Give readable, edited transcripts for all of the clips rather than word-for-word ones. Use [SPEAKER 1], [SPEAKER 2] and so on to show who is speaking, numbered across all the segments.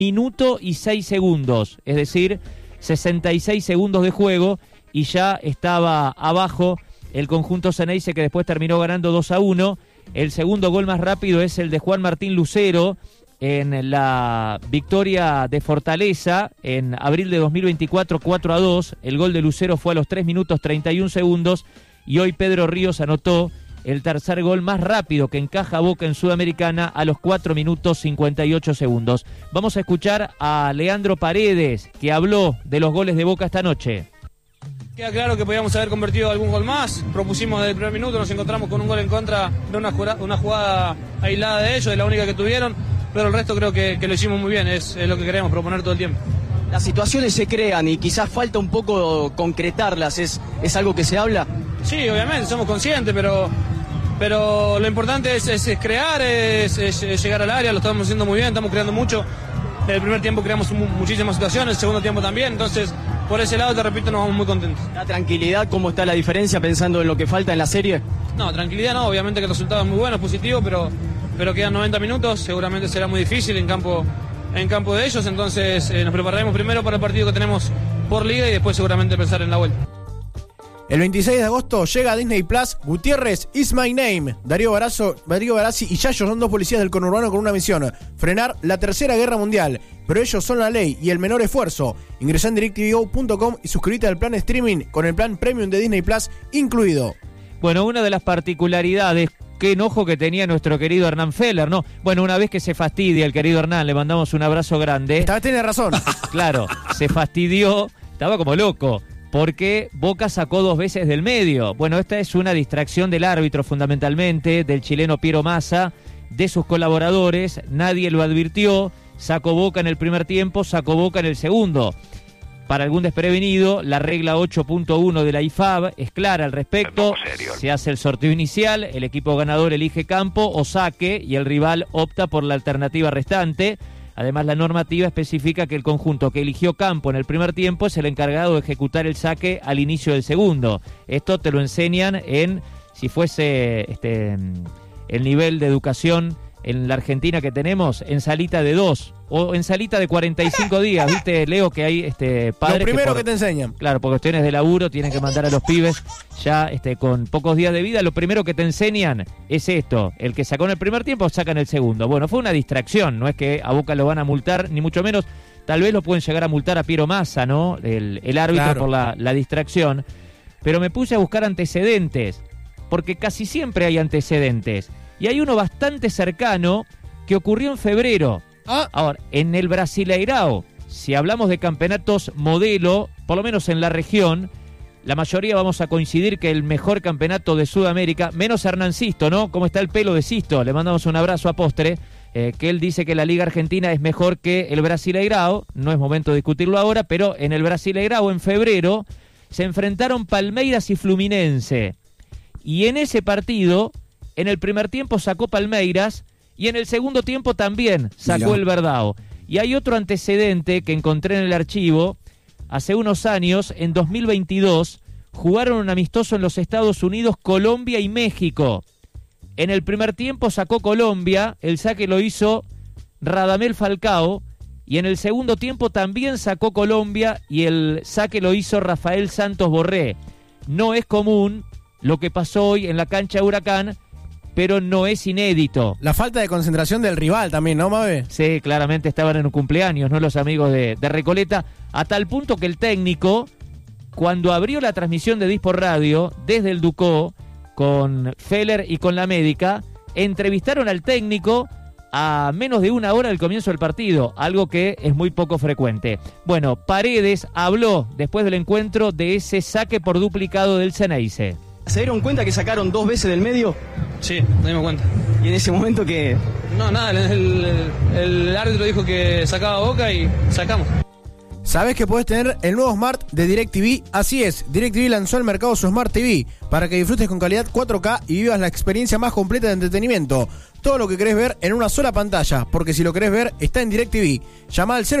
[SPEAKER 1] minuto y 6 segundos, es decir, 66 segundos de juego y ya estaba abajo el conjunto Ceneice, que después terminó ganando 2-1. El segundo gol más rápido es el de Juan Martín Lucero en la victoria de Fortaleza en abril de 2024, 4-2. El gol de Lucero fue a los 3 minutos 31 segundos y hoy Pedro Ríos anotó el tercer gol más rápido que encaja Boca en Sudamericana a los 4 minutos 58 segundos. Vamos a escuchar a Leandro Paredes, que habló de los goles de Boca esta noche.
[SPEAKER 2] Queda claro que podíamos haber convertido algún gol más. Propusimos desde el primer minuto, nos encontramos con un gol en contra de una jugada aislada de ellos, de la única que tuvieron, pero el resto creo que lo hicimos muy bien, es lo que queremos, proponer todo el tiempo.
[SPEAKER 3] Las situaciones se crean y quizás falta un poco concretarlas, ¿es algo que se habla?
[SPEAKER 2] Sí, obviamente, somos conscientes, pero lo importante es crear, es llegar al área, lo estamos haciendo muy bien, estamos creando mucho. En el primer tiempo creamos muchísimas situaciones, el segundo tiempo también, entonces por ese lado, te repito, nos vamos muy contentos.
[SPEAKER 3] ¿La tranquilidad, cómo está la diferencia pensando en lo que falta en la serie?
[SPEAKER 2] No, tranquilidad no, obviamente que el resultado es muy bueno, es positivo, pero quedan 90 minutos, seguramente será muy difícil en campo de ellos, entonces nos prepararemos primero para el partido que tenemos por liga y después seguramente pensar en la vuelta.
[SPEAKER 4] El 26 de agosto llega a Disney Plus Gutiérrez Is My Name. Darío Barassi y Yayo son dos policías del conurbano con una misión: frenar la Tercera Guerra Mundial. Pero ellos son la ley y el menor esfuerzo. Ingresá en DirecTVGo.com y suscríbete al plan streaming con el plan premium de Disney Plus incluido.
[SPEAKER 1] Bueno, una de las particularidades, qué enojo que tenía nuestro querido Hernán Feller, ¿no? Bueno, una vez que se fastidia el querido Hernán, le mandamos un abrazo grande.
[SPEAKER 4] Esta vez tiene razón.
[SPEAKER 1] Claro, se fastidió, estaba como loco, porque Boca sacó 2 veces del medio. Bueno, esta es una distracción del árbitro fundamentalmente, del chileno Piero Massa, de sus colaboradores, nadie lo advirtió, sacó Boca en el primer tiempo, sacó Boca en el segundo. Para algún desprevenido, la regla 8.1 de la IFAB es clara al respecto. Se hace el sorteo inicial, el equipo ganador elige campo o saque y el rival opta por la alternativa restante. Además, la normativa especifica que el conjunto que eligió campo en el primer tiempo es el encargado de ejecutar el saque al inicio del segundo. Esto te lo enseñan en, si fuese el nivel de educación en la Argentina que tenemos, en salita de 2 o en salita de 45 días, ¿viste, Leo? Que hay padres
[SPEAKER 4] lo primero que te enseñan.
[SPEAKER 1] Claro, por cuestiones de laburo tienen que mandar a los pibes ya con pocos días de vida. Lo primero que te enseñan es esto: el que sacó en el primer tiempo saca en el segundo. Bueno, fue una distracción, no es que a Boca lo van a multar, ni mucho menos. Tal vez lo pueden llegar a multar a Piero Massa, ¿no? El árbitro, claro, por la distracción. Pero me puse a buscar antecedentes, porque casi siempre hay antecedentes. Y hay uno bastante cercano que ocurrió en febrero. Ahora, en el Brasileirao, si hablamos de campeonatos modelo, por lo menos en la región, la mayoría vamos a coincidir que el mejor campeonato de Sudamérica, menos Hernán Sisto, ¿no? ¿Cómo está el pelo de Sisto? Le mandamos un abrazo a Postre, que él dice que la Liga Argentina es mejor que el Brasileirao. No es momento de discutirlo ahora, pero en el Brasileirao en febrero se enfrentaron Palmeiras y Fluminense. Y en ese partido, en el primer tiempo sacó Palmeiras y en el segundo tiempo también sacó el Verdao. Y hay otro antecedente que encontré en el archivo. Hace unos años, en 2022, jugaron un amistoso en los Estados Unidos, Colombia y México. En el primer tiempo sacó Colombia, el saque lo hizo Radamel Falcao, y en el segundo tiempo también sacó Colombia y el saque lo hizo Rafael Santos Borré. No es común lo que pasó hoy en la cancha de Huracán, pero no es inédito.
[SPEAKER 4] La falta de concentración del rival también, ¿no, Mabe?
[SPEAKER 1] Sí, claramente estaban en un cumpleaños, ¿no? Los amigos de Recoleta, a tal punto que el técnico, cuando abrió la transmisión de Dispor Radio, desde el Ducó, con Feller y con la médica, entrevistaron al técnico a menos de una hora del comienzo del partido, algo que es muy poco frecuente. Bueno, Paredes habló después del encuentro de ese saque por duplicado del Ceneice.
[SPEAKER 3] ¿Se dieron cuenta que sacaron 2 veces del medio?
[SPEAKER 2] Sí, nos dimos cuenta.
[SPEAKER 3] ¿Y en ese momento qué?
[SPEAKER 2] No, nada, el árbitro dijo que sacaba Boca y sacamos.
[SPEAKER 4] ¿Sabés que podés tener el nuevo Smart de DirecTV? Así es, DirecTV lanzó al mercado su Smart TV para que disfrutes con calidad 4K y vivas la experiencia más completa de entretenimiento. Todo lo que querés ver en una sola pantalla, porque si lo querés ver, está en DirecTV. Llama al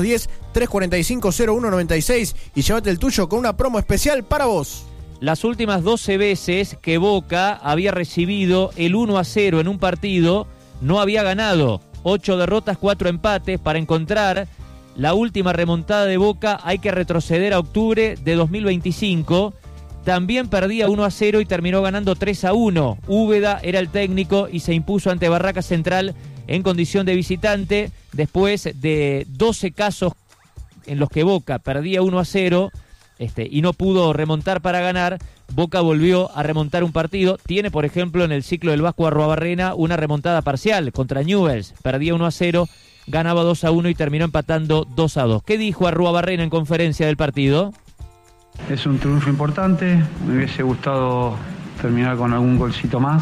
[SPEAKER 4] 0810-345-0196 y llévate el tuyo con una promo especial para vos.
[SPEAKER 1] Las últimas 12 veces que Boca había recibido el 1-0 en un partido, no había ganado. 8 derrotas, 4 empates. Para encontrar la última remontada de Boca hay que retroceder a octubre de 2025. También perdía 1-0 y terminó ganando 3-1. Úbeda era el técnico y se impuso ante Barraca Central en condición de visitante. Después de 12 casos en los que Boca perdía 1-0 y no pudo remontar para ganar, Boca volvió a remontar un partido. Tiene, por ejemplo, en el ciclo del Vasco Arruabarrena una remontada parcial contra Newell's. Perdía 1-0, ganaba 2-1 y terminó empatando 2-2. ¿Qué dijo Arruabarrena en conferencia del partido?
[SPEAKER 5] Es un triunfo importante, me hubiese gustado terminar con algún golcito más.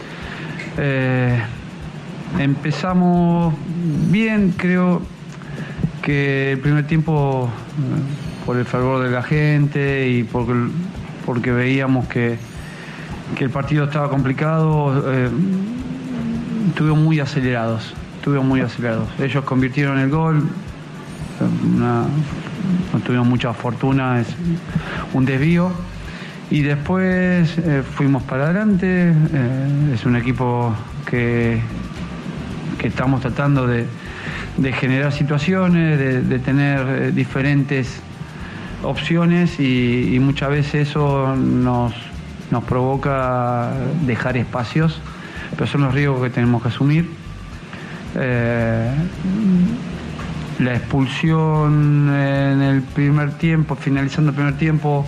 [SPEAKER 5] Empezamos bien, creo que el primer tiempo, por el fervor de la gente y porque veíamos que el partido estaba complicado, estuvieron muy acelerados. Ellos convirtieron el gol, no tuvimos mucha fortuna, es un desvío, y después fuimos para adelante. Es un equipo que estamos tratando de generar situaciones, de tener diferentes opciones, y muchas veces eso nos provoca dejar espacios, pero son los riesgos que tenemos que asumir. La expulsión en el primer tiempo, finalizando el primer tiempo,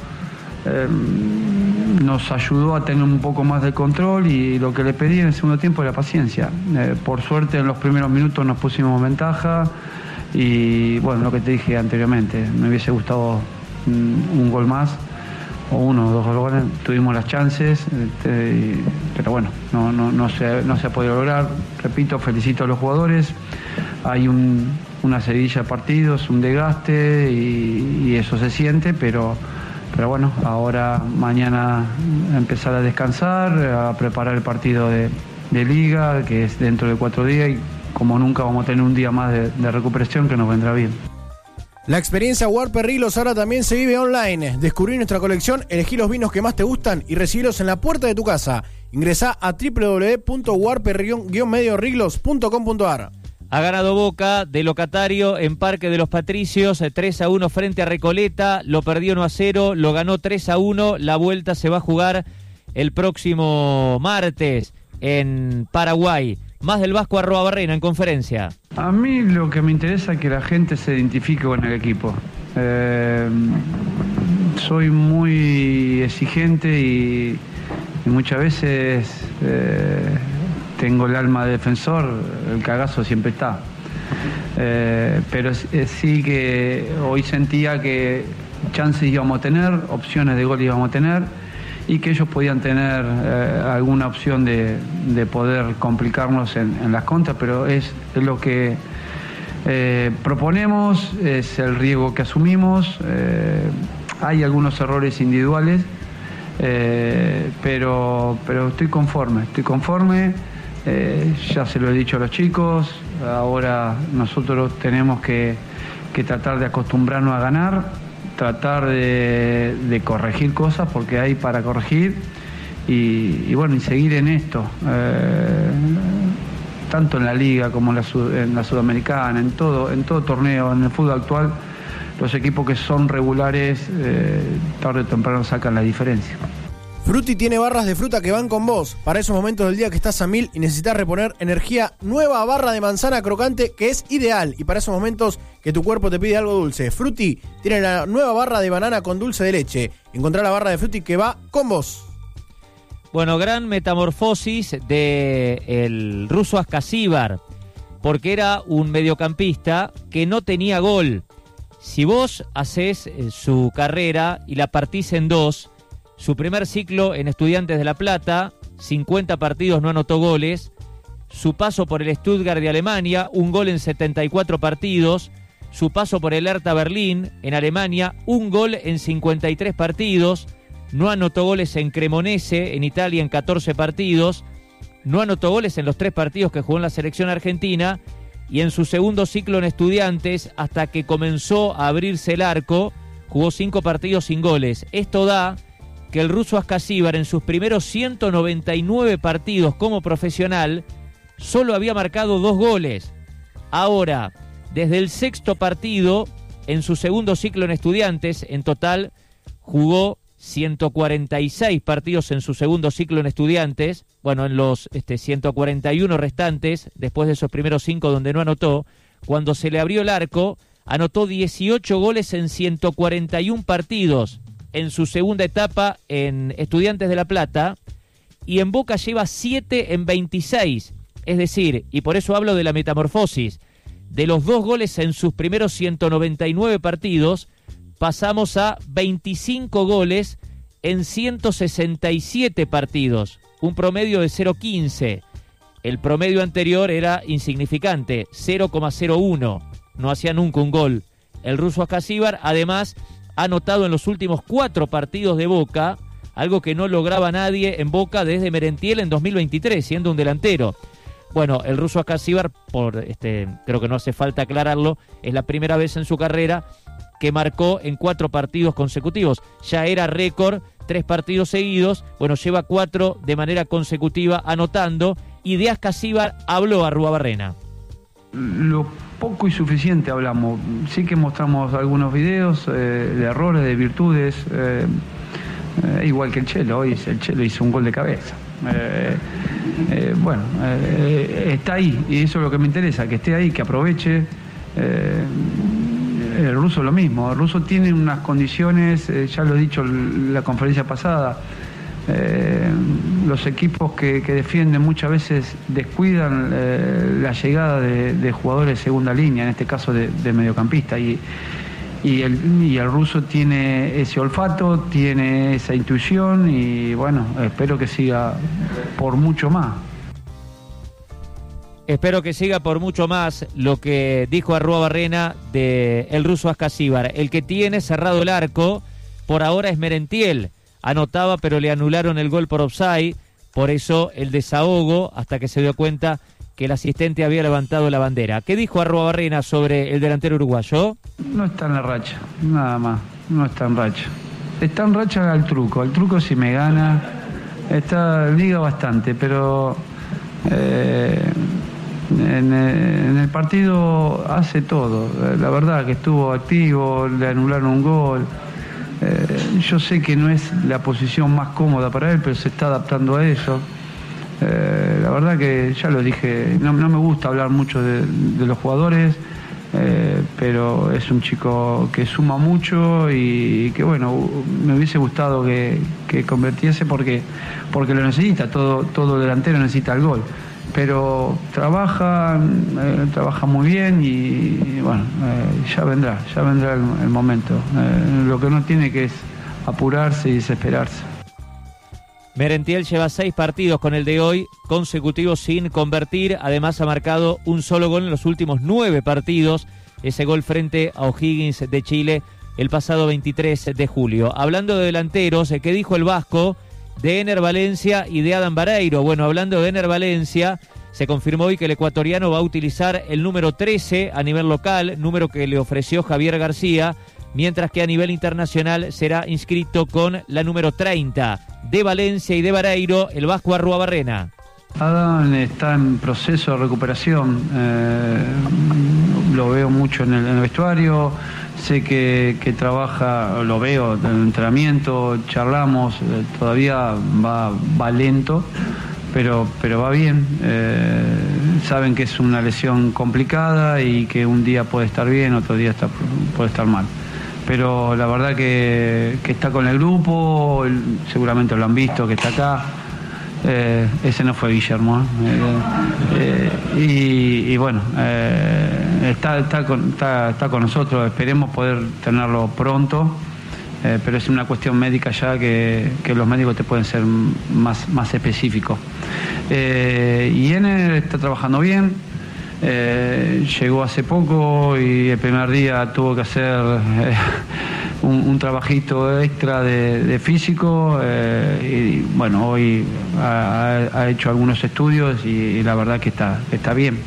[SPEAKER 5] nos ayudó a tener un poco más de control, y lo que le pedí en el segundo tiempo era paciencia. Por suerte en los primeros minutos nos pusimos ventaja, y bueno, lo que te dije anteriormente, me hubiese gustado un gol más, o 1 o 2 goles. Tuvimos las chances, pero bueno, no se ha podido lograr. Repito, felicito a los jugadores. Hay una seguidilla de partidos, un desgaste, y eso se siente, pero bueno, ahora mañana empezar a descansar, a preparar el partido de Liga, que es dentro de 4 días, y como nunca vamos a tener un día más de recuperación que nos vendrá bien.
[SPEAKER 4] La experiencia Warper Riglos ahora también se vive online. Descubrí nuestra colección, elegí los vinos que más te gustan y recibirlos en la puerta de tu casa. Ingresá a www.warper-riglos.com.ar.
[SPEAKER 1] Ha ganado Boca de locatario en Parque de los Patricios, 3-1 frente a Recoleta. Lo perdió 1-0, lo ganó 3-1. La vuelta se va a jugar el próximo martes en Paraguay. Más del Vasco Arruabarrena en conferencia.
[SPEAKER 5] A mí lo que me interesa es que la gente se identifique con el equipo. Soy muy exigente y muchas veces tengo el alma de defensor, el cagazo siempre está. Pero sí que hoy sentía que chances íbamos a tener, opciones de gol íbamos a tener, y que ellos podían tener alguna opción de poder complicarnos en las contras, pero es lo que proponemos, es el riesgo que asumimos. Hay algunos errores individuales, pero estoy conforme. Ya se lo he dicho a los chicos, ahora nosotros tenemos que tratar de acostumbrarnos a ganar, tratar de corregir cosas porque hay para corregir, y bueno, y seguir en esto, tanto en la Liga como en la Sudamericana, en todo torneo, en el fútbol actual, los equipos que son regulares tarde o temprano sacan la diferencia.
[SPEAKER 4] Frutti tiene barras de fruta que van con vos. Para esos momentos del día que estás a 1000 y necesitas reponer energía, nueva barra de manzana crocante que es ideal. Y para esos momentos que tu cuerpo te pide algo dulce, Frutti tiene la nueva barra de banana con dulce de leche. Encontrá la barra de Frutti que va con vos.
[SPEAKER 1] Bueno, gran metamorfosis del ruso Ascasíbar, porque era un mediocampista que no tenía gol. Si vos hacés su carrera y la partís en dos, su primer ciclo en Estudiantes de La Plata, 50 partidos, no anotó goles. Su paso por el Stuttgart de Alemania, un gol en 74 partidos. Su paso por el Hertha Berlín en Alemania, un gol en 53 partidos. No anotó goles en Cremonese, en Italia, en 14 partidos. No anotó goles en los 3 partidos que jugó en la selección argentina. Y en su segundo ciclo en Estudiantes, hasta que comenzó a abrirse el arco, jugó 5 partidos sin goles. Esto da que el ruso Ascasíbar en sus primeros 199 partidos como profesional solo había marcado 2 goles. Ahora, desde el 6º partido, en su segundo ciclo en Estudiantes, en total jugó 146 partidos en su segundo ciclo en Estudiantes. Bueno, en los 141 restantes, después de esos primeros 5 donde no anotó, cuando se le abrió el arco, anotó 18 goles en 141 partidos en su segunda etapa en Estudiantes de La Plata, y en Boca lleva 7 en 26. Es decir, y por eso hablo de la metamorfosis, de los 2 goles en sus primeros 199 partidos, pasamos a 25 goles en 167 partidos, un promedio de 0,15. El promedio anterior era insignificante, 0,01. No hacía nunca un gol. El ruso Ascasíbar, además, ha anotado en los últimos 4 partidos de Boca, algo que no lograba nadie en Boca desde Merentiel en 2023, siendo un delantero. Bueno, el ruso Ascasíbar, creo que no hace falta aclararlo, es la primera vez en su carrera que marcó en 4 partidos consecutivos. Ya era récord, 3 partidos seguidos, bueno, lleva 4 de manera consecutiva anotando, y de Ascasíbar habló Arruabarrena.
[SPEAKER 5] Lo poco y suficiente hablamos. Sí que mostramos algunos videos de errores, de virtudes, igual que el Chelo. Hoy el Chelo hizo un gol de cabeza. Está ahí, y eso es lo que me interesa, que esté ahí, que aproveche. El ruso lo mismo. El ruso tiene unas condiciones, ya lo he dicho en la conferencia pasada, los equipos que defienden muchas veces descuidan la llegada de jugadores de segunda línea, en este caso de mediocampista, y el ruso tiene ese olfato, tiene esa intuición, y bueno, espero que siga por mucho más.
[SPEAKER 1] Espero que siga por mucho más, lo que dijo Arruabarrena de el ruso Ascasíbar. El que tiene cerrado el arco por ahora es Merentiel. Anotaba, pero le anularon el gol por offside, por eso el desahogo, hasta que se dio cuenta que el asistente había levantado la bandera. ¿Qué dijo Arruabarrena sobre el delantero uruguayo?
[SPEAKER 5] No está en la racha, nada más, no está en racha. Está en racha al truco si me gana, liga bastante, pero en el partido hace todo. La verdad que estuvo activo, le anularon un gol. Yo sé que no es la posición más cómoda para él, pero se está adaptando a eso. La verdad que ya lo dije, no me gusta hablar mucho de los jugadores, pero es un chico que suma mucho y que bueno, me hubiese gustado que convirtiese porque lo necesita, todo delantero necesita el gol. Pero trabaja muy bien y bueno, ya vendrá el momento. Lo que no tiene que es apurarse y desesperarse.
[SPEAKER 1] Merentiel lleva 6 partidos con el de hoy consecutivos sin convertir. Además ha marcado un solo gol en los últimos 9 partidos. Ese gol frente a O'Higgins de Chile el pasado 23 de julio. Hablando de delanteros, ¿qué dijo el vasco de Ener Valencia y de Adam Vareiro? Bueno, hablando de Ener Valencia, se confirmó hoy que el ecuatoriano va a utilizar el número 13 a nivel local, número que le ofreció Javier García, mientras que a nivel internacional será inscrito con la número 30. De Valencia y de Vareiro, el vasco Arruabarrena.
[SPEAKER 5] Adam está en proceso de recuperación, lo veo mucho en el vestuario, sé que trabaja, lo veo en el entrenamiento, charlamos, todavía va lento, pero va bien. Saben que es una lesión complicada y que un día puede estar bien, otro día puede estar mal. Pero la verdad que está con el grupo, seguramente lo han visto, que está acá. Ese no fue Guillermo. Y bueno, está con nosotros, esperemos poder tenerlo pronto. Pero es una cuestión médica ya que los médicos te pueden ser más específicos. Y Ener está trabajando bien, llegó hace poco y el primer día tuvo que hacer un trabajito extra de físico, y bueno, hoy ha hecho algunos estudios y la verdad que está bien,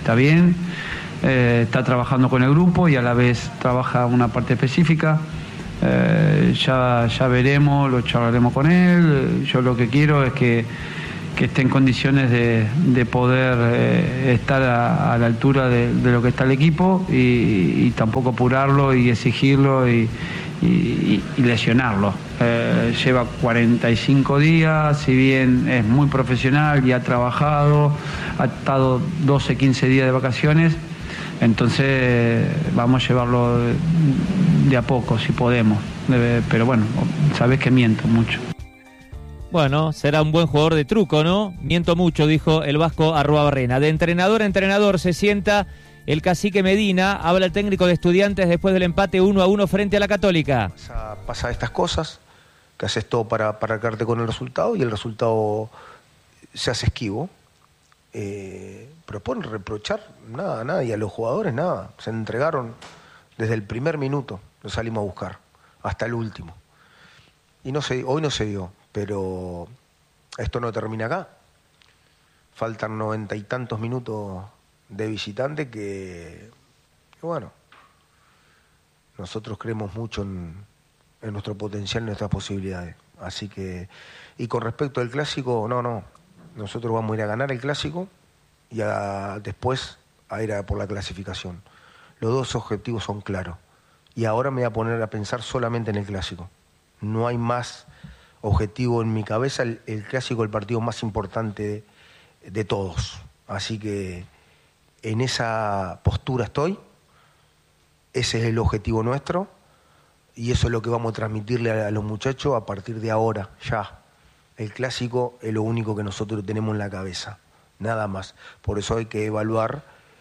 [SPEAKER 5] está trabajando con el grupo y a la vez trabaja una parte específica. Ya veremos, lo charlaremos con él. Yo lo que quiero es que esté en condiciones de poder estar a la altura de lo que está el equipo y tampoco apurarlo y exigirlo y lesionarlo. Lleva 45 días, si bien es muy profesional y ha trabajado, ha estado 12, 15 días de vacaciones, entonces vamos a llevarlo de a poco si podemos, pero bueno, sabes que miento mucho.
[SPEAKER 1] Bueno, será un buen jugador de truco, ¿no? Miento mucho, dijo el vasco Arruabarrena. De entrenador a entrenador se sienta el cacique Medina. Habla el técnico de Estudiantes después del empate 1-1 frente a la Católica.
[SPEAKER 6] Pasa estas cosas, que haces todo para quedarte con el resultado y el resultado se hace esquivo. Pero pueden reprochar nada, y a los jugadores nada. Se entregaron desde el primer minuto, lo salimos a buscar, hasta el último. Y hoy no se dio. Pero esto no termina acá. Faltan 90 y tantos minutos de visitante que bueno, nosotros creemos mucho en nuestro potencial, en nuestras posibilidades. Así que, y con respecto al clásico, no. Nosotros vamos a ir a ganar el clásico y después a ir a por la clasificación. Los dos objetivos son claros. Y ahora me voy a poner a pensar solamente en el clásico. No hay más objetivo en mi cabeza. El clásico es el partido más importante de todos. Así que en esa postura estoy. Ese es el objetivo nuestro y eso es lo que vamos a transmitirle a los muchachos a partir de ahora, ya. El clásico es lo único que nosotros tenemos en la cabeza, nada más. Por eso hay que evaluar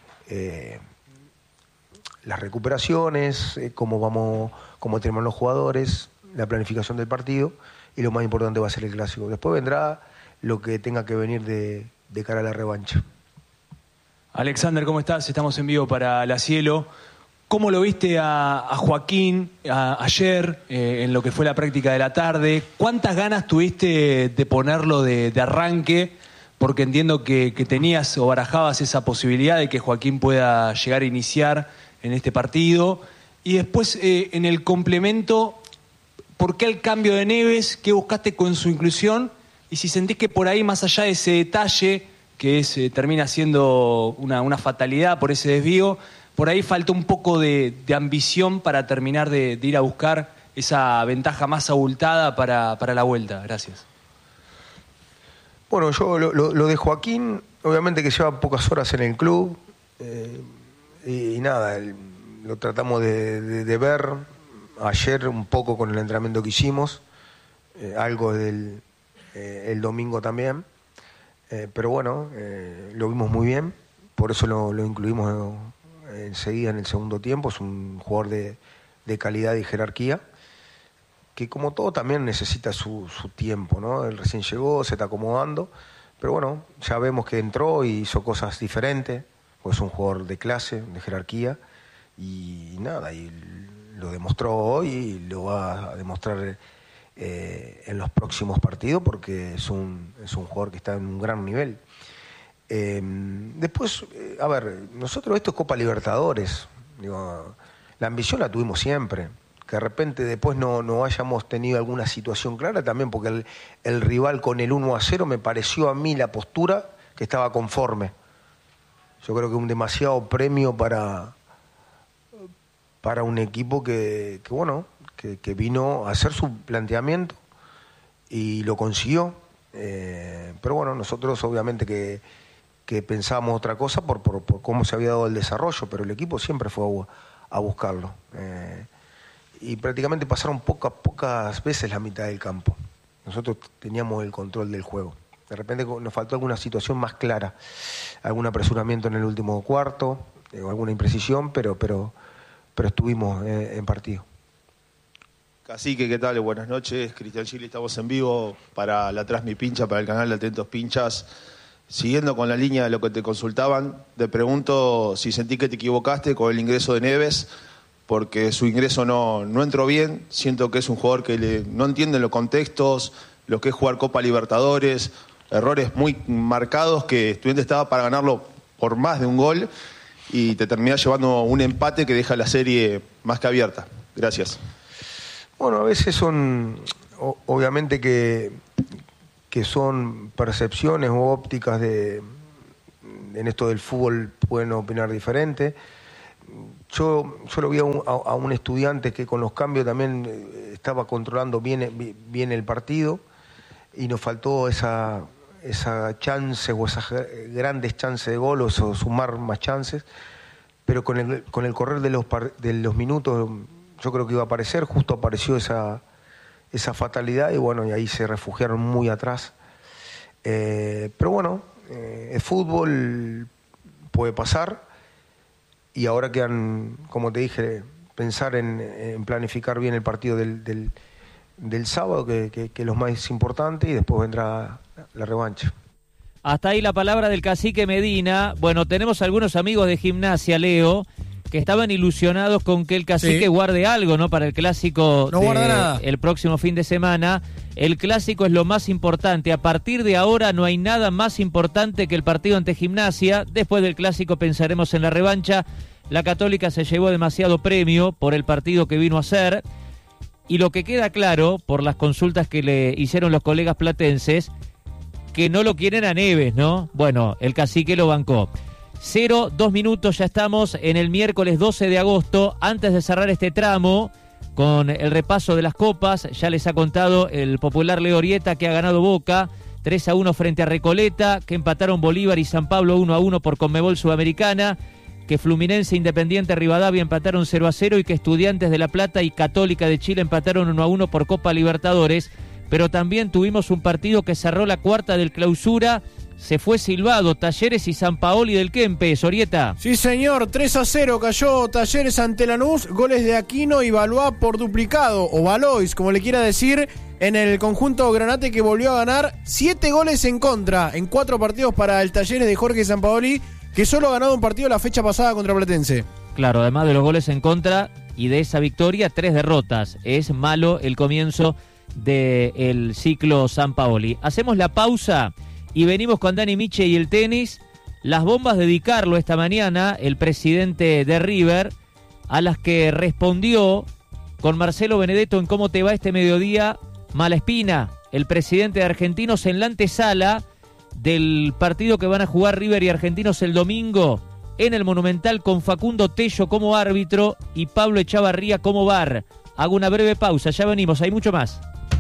[SPEAKER 6] las recuperaciones, cómo tenemos los jugadores, la planificación del partido. Y lo más importante va a ser el clásico. Después vendrá lo que tenga que venir de cara a la revancha.
[SPEAKER 7] Alexander, ¿cómo estás? Estamos en vivo para La Cielo. ¿Cómo lo viste a Joaquín ayer en lo que fue la práctica de la tarde? ¿Cuántas ganas tuviste de ponerlo de arranque? Porque entiendo que tenías o barajabas esa posibilidad de que Joaquín pueda llegar a iniciar en este partido. Y después, en el complemento, ¿por qué el cambio de Neves? ¿Qué buscaste con su inclusión? Y si sentís que por ahí, más allá de ese detalle, que termina siendo una fatalidad por ese desvío, por ahí falta un poco de ambición para terminar de ir a buscar esa ventaja más abultada para la vuelta. Gracias.
[SPEAKER 6] Bueno, yo lo de Joaquín, obviamente que lleva pocas horas en el club, y nada, lo tratamos de ver ayer un poco con el entrenamiento que hicimos, algo el domingo también, pero bueno, lo vimos muy bien, por eso lo incluimos enseguida en el segundo tiempo. Es un jugador de calidad y jerarquía, que como todo también necesita su tiempo, ¿no? Él recién llegó, se está acomodando, pero bueno, ya vemos que entró y hizo cosas diferentes, pues es un jugador de clase, de jerarquía, y nada, y lo demostró hoy y lo va a demostrar en los próximos partidos, porque es un jugador que está en un gran nivel. Después, a ver, nosotros esto es Copa Libertadores, digo, la ambición la tuvimos siempre, que de repente después no hayamos tenido alguna situación clara también, porque el rival con el 1-0 me pareció a mí la postura que estaba conforme. Yo creo que un demasiado premio para un equipo que vino a hacer su planteamiento y lo consiguió. Pero bueno, nosotros obviamente que pensábamos otra cosa por cómo se había dado el desarrollo, pero el equipo siempre fue a buscarlo. Y prácticamente pasaron pocas veces la mitad del campo. Nosotros teníamos el control del juego. De repente nos faltó alguna situación más clara, algún apresuramiento en el último cuarto, o alguna imprecisión, pero estuvimos en partido.
[SPEAKER 8] Cacique, ¿qué tal? Buenas noches. Cristian Gili, estamos en vivo para la Trasmi Pincha, para el canal de Atentos Pinchas. Siguiendo con la línea de lo que te consultaban, te pregunto si sentí que te equivocaste con el ingreso de Neves, porque su ingreso no entró bien. Siento que es un jugador que no entiende los contextos, lo que es jugar Copa Libertadores, errores muy marcados, que Estudiantes estaba para ganarlo por más de un gol y te termina llevando un empate que deja la serie más que abierta. Gracias.
[SPEAKER 6] Bueno, a veces son, obviamente que que son percepciones o ópticas en esto del fútbol, pueden opinar diferente. Yo lo vi a un estudiante que con los cambios también estaba controlando bien el partido, y nos faltó esa chance o esas grandes chances de gol, o sumar más chances, pero con el correr de los minutos yo creo que iba a aparecer, justo apareció esa fatalidad, y bueno, y ahí se refugiaron muy atrás. Pero bueno, el fútbol puede pasar, y ahora quedan, como te dije, pensar en planificar bien el partido del sábado, que es lo más importante, y después vendrá la revancha.
[SPEAKER 1] Hasta ahí la palabra del cacique Medina. Bueno, tenemos algunos amigos de Gimnasia, Leo, que estaban ilusionados con que el cacique guarde algo, ¿no? Para el clásico el próximo fin de semana. El clásico es lo más importante. A partir de ahora no hay nada más importante que el partido ante Gimnasia. Después del clásico pensaremos en la revancha. La Católica se llevó demasiado premio por el partido que vino a hacer. Y lo que queda claro, por las consultas que le hicieron los colegas platenses, que no lo quieren a Neves, ¿no? Bueno, el cacique lo bancó. 2 minutos, ya estamos en el miércoles 12 de agosto. Antes de cerrar este tramo con el repaso de las copas, ya les ha contado el popular Leo Orieta que ha ganado Boca 3-1 frente a Recoleta, que empataron Bolívar y San Pablo 1-1 por Conmebol Sudamericana, que Fluminense, Independiente, Rivadavia empataron 0-0 y que Estudiantes de La Plata y Católica de Chile empataron 1-1 por Copa Libertadores. Pero también tuvimos un partido que cerró la cuarta del Clausura. Se fue silbado, Talleres y San Paoli del Kempes, Orieta.
[SPEAKER 4] Sí, señor, 3-0 cayó Talleres ante Lanús, goles de Aquino y Valois por duplicado, o Valois, como le quiera decir, en el conjunto granate, que volvió a ganar 7 goles en contra en 4 partidos para el Talleres de Jorge Sampaoli, que solo ha ganado un partido la fecha pasada contra Platense.
[SPEAKER 1] Claro, además de los goles en contra y de esa victoria, 3 derrotas. Es malo el comienzo del ciclo Sampaoli. Hacemos la pausa y venimos con Dani Miche y el tenis. Las bombas de Di Carlo esta mañana, el presidente de River, a las que respondió con Marcelo Benedetto en Cómo te va este mediodía, Malespina, el presidente de Argentinos, en la antesala del partido que van a jugar River y Argentinos el domingo en el Monumental, con Facundo Tello como árbitro y Pablo Echavarría como VAR. Hago una breve pausa, ya venimos, hay mucho más.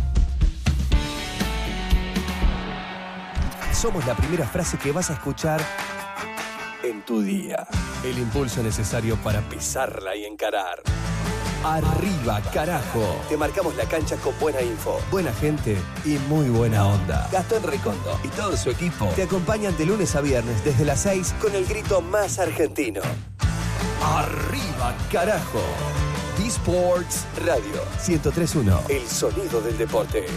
[SPEAKER 9] Somos la primera frase que vas a escuchar en tu día. El impulso necesario para pisarla y encarar. Arriba, carajo. Te marcamos la cancha con buena info, buena gente y muy buena onda. Gastón Recondo y todo su equipo te acompañan de lunes a viernes desde las 6 con el grito más argentino. Arriba, carajo. D-Sports Radio 103.1. El sonido del deporte.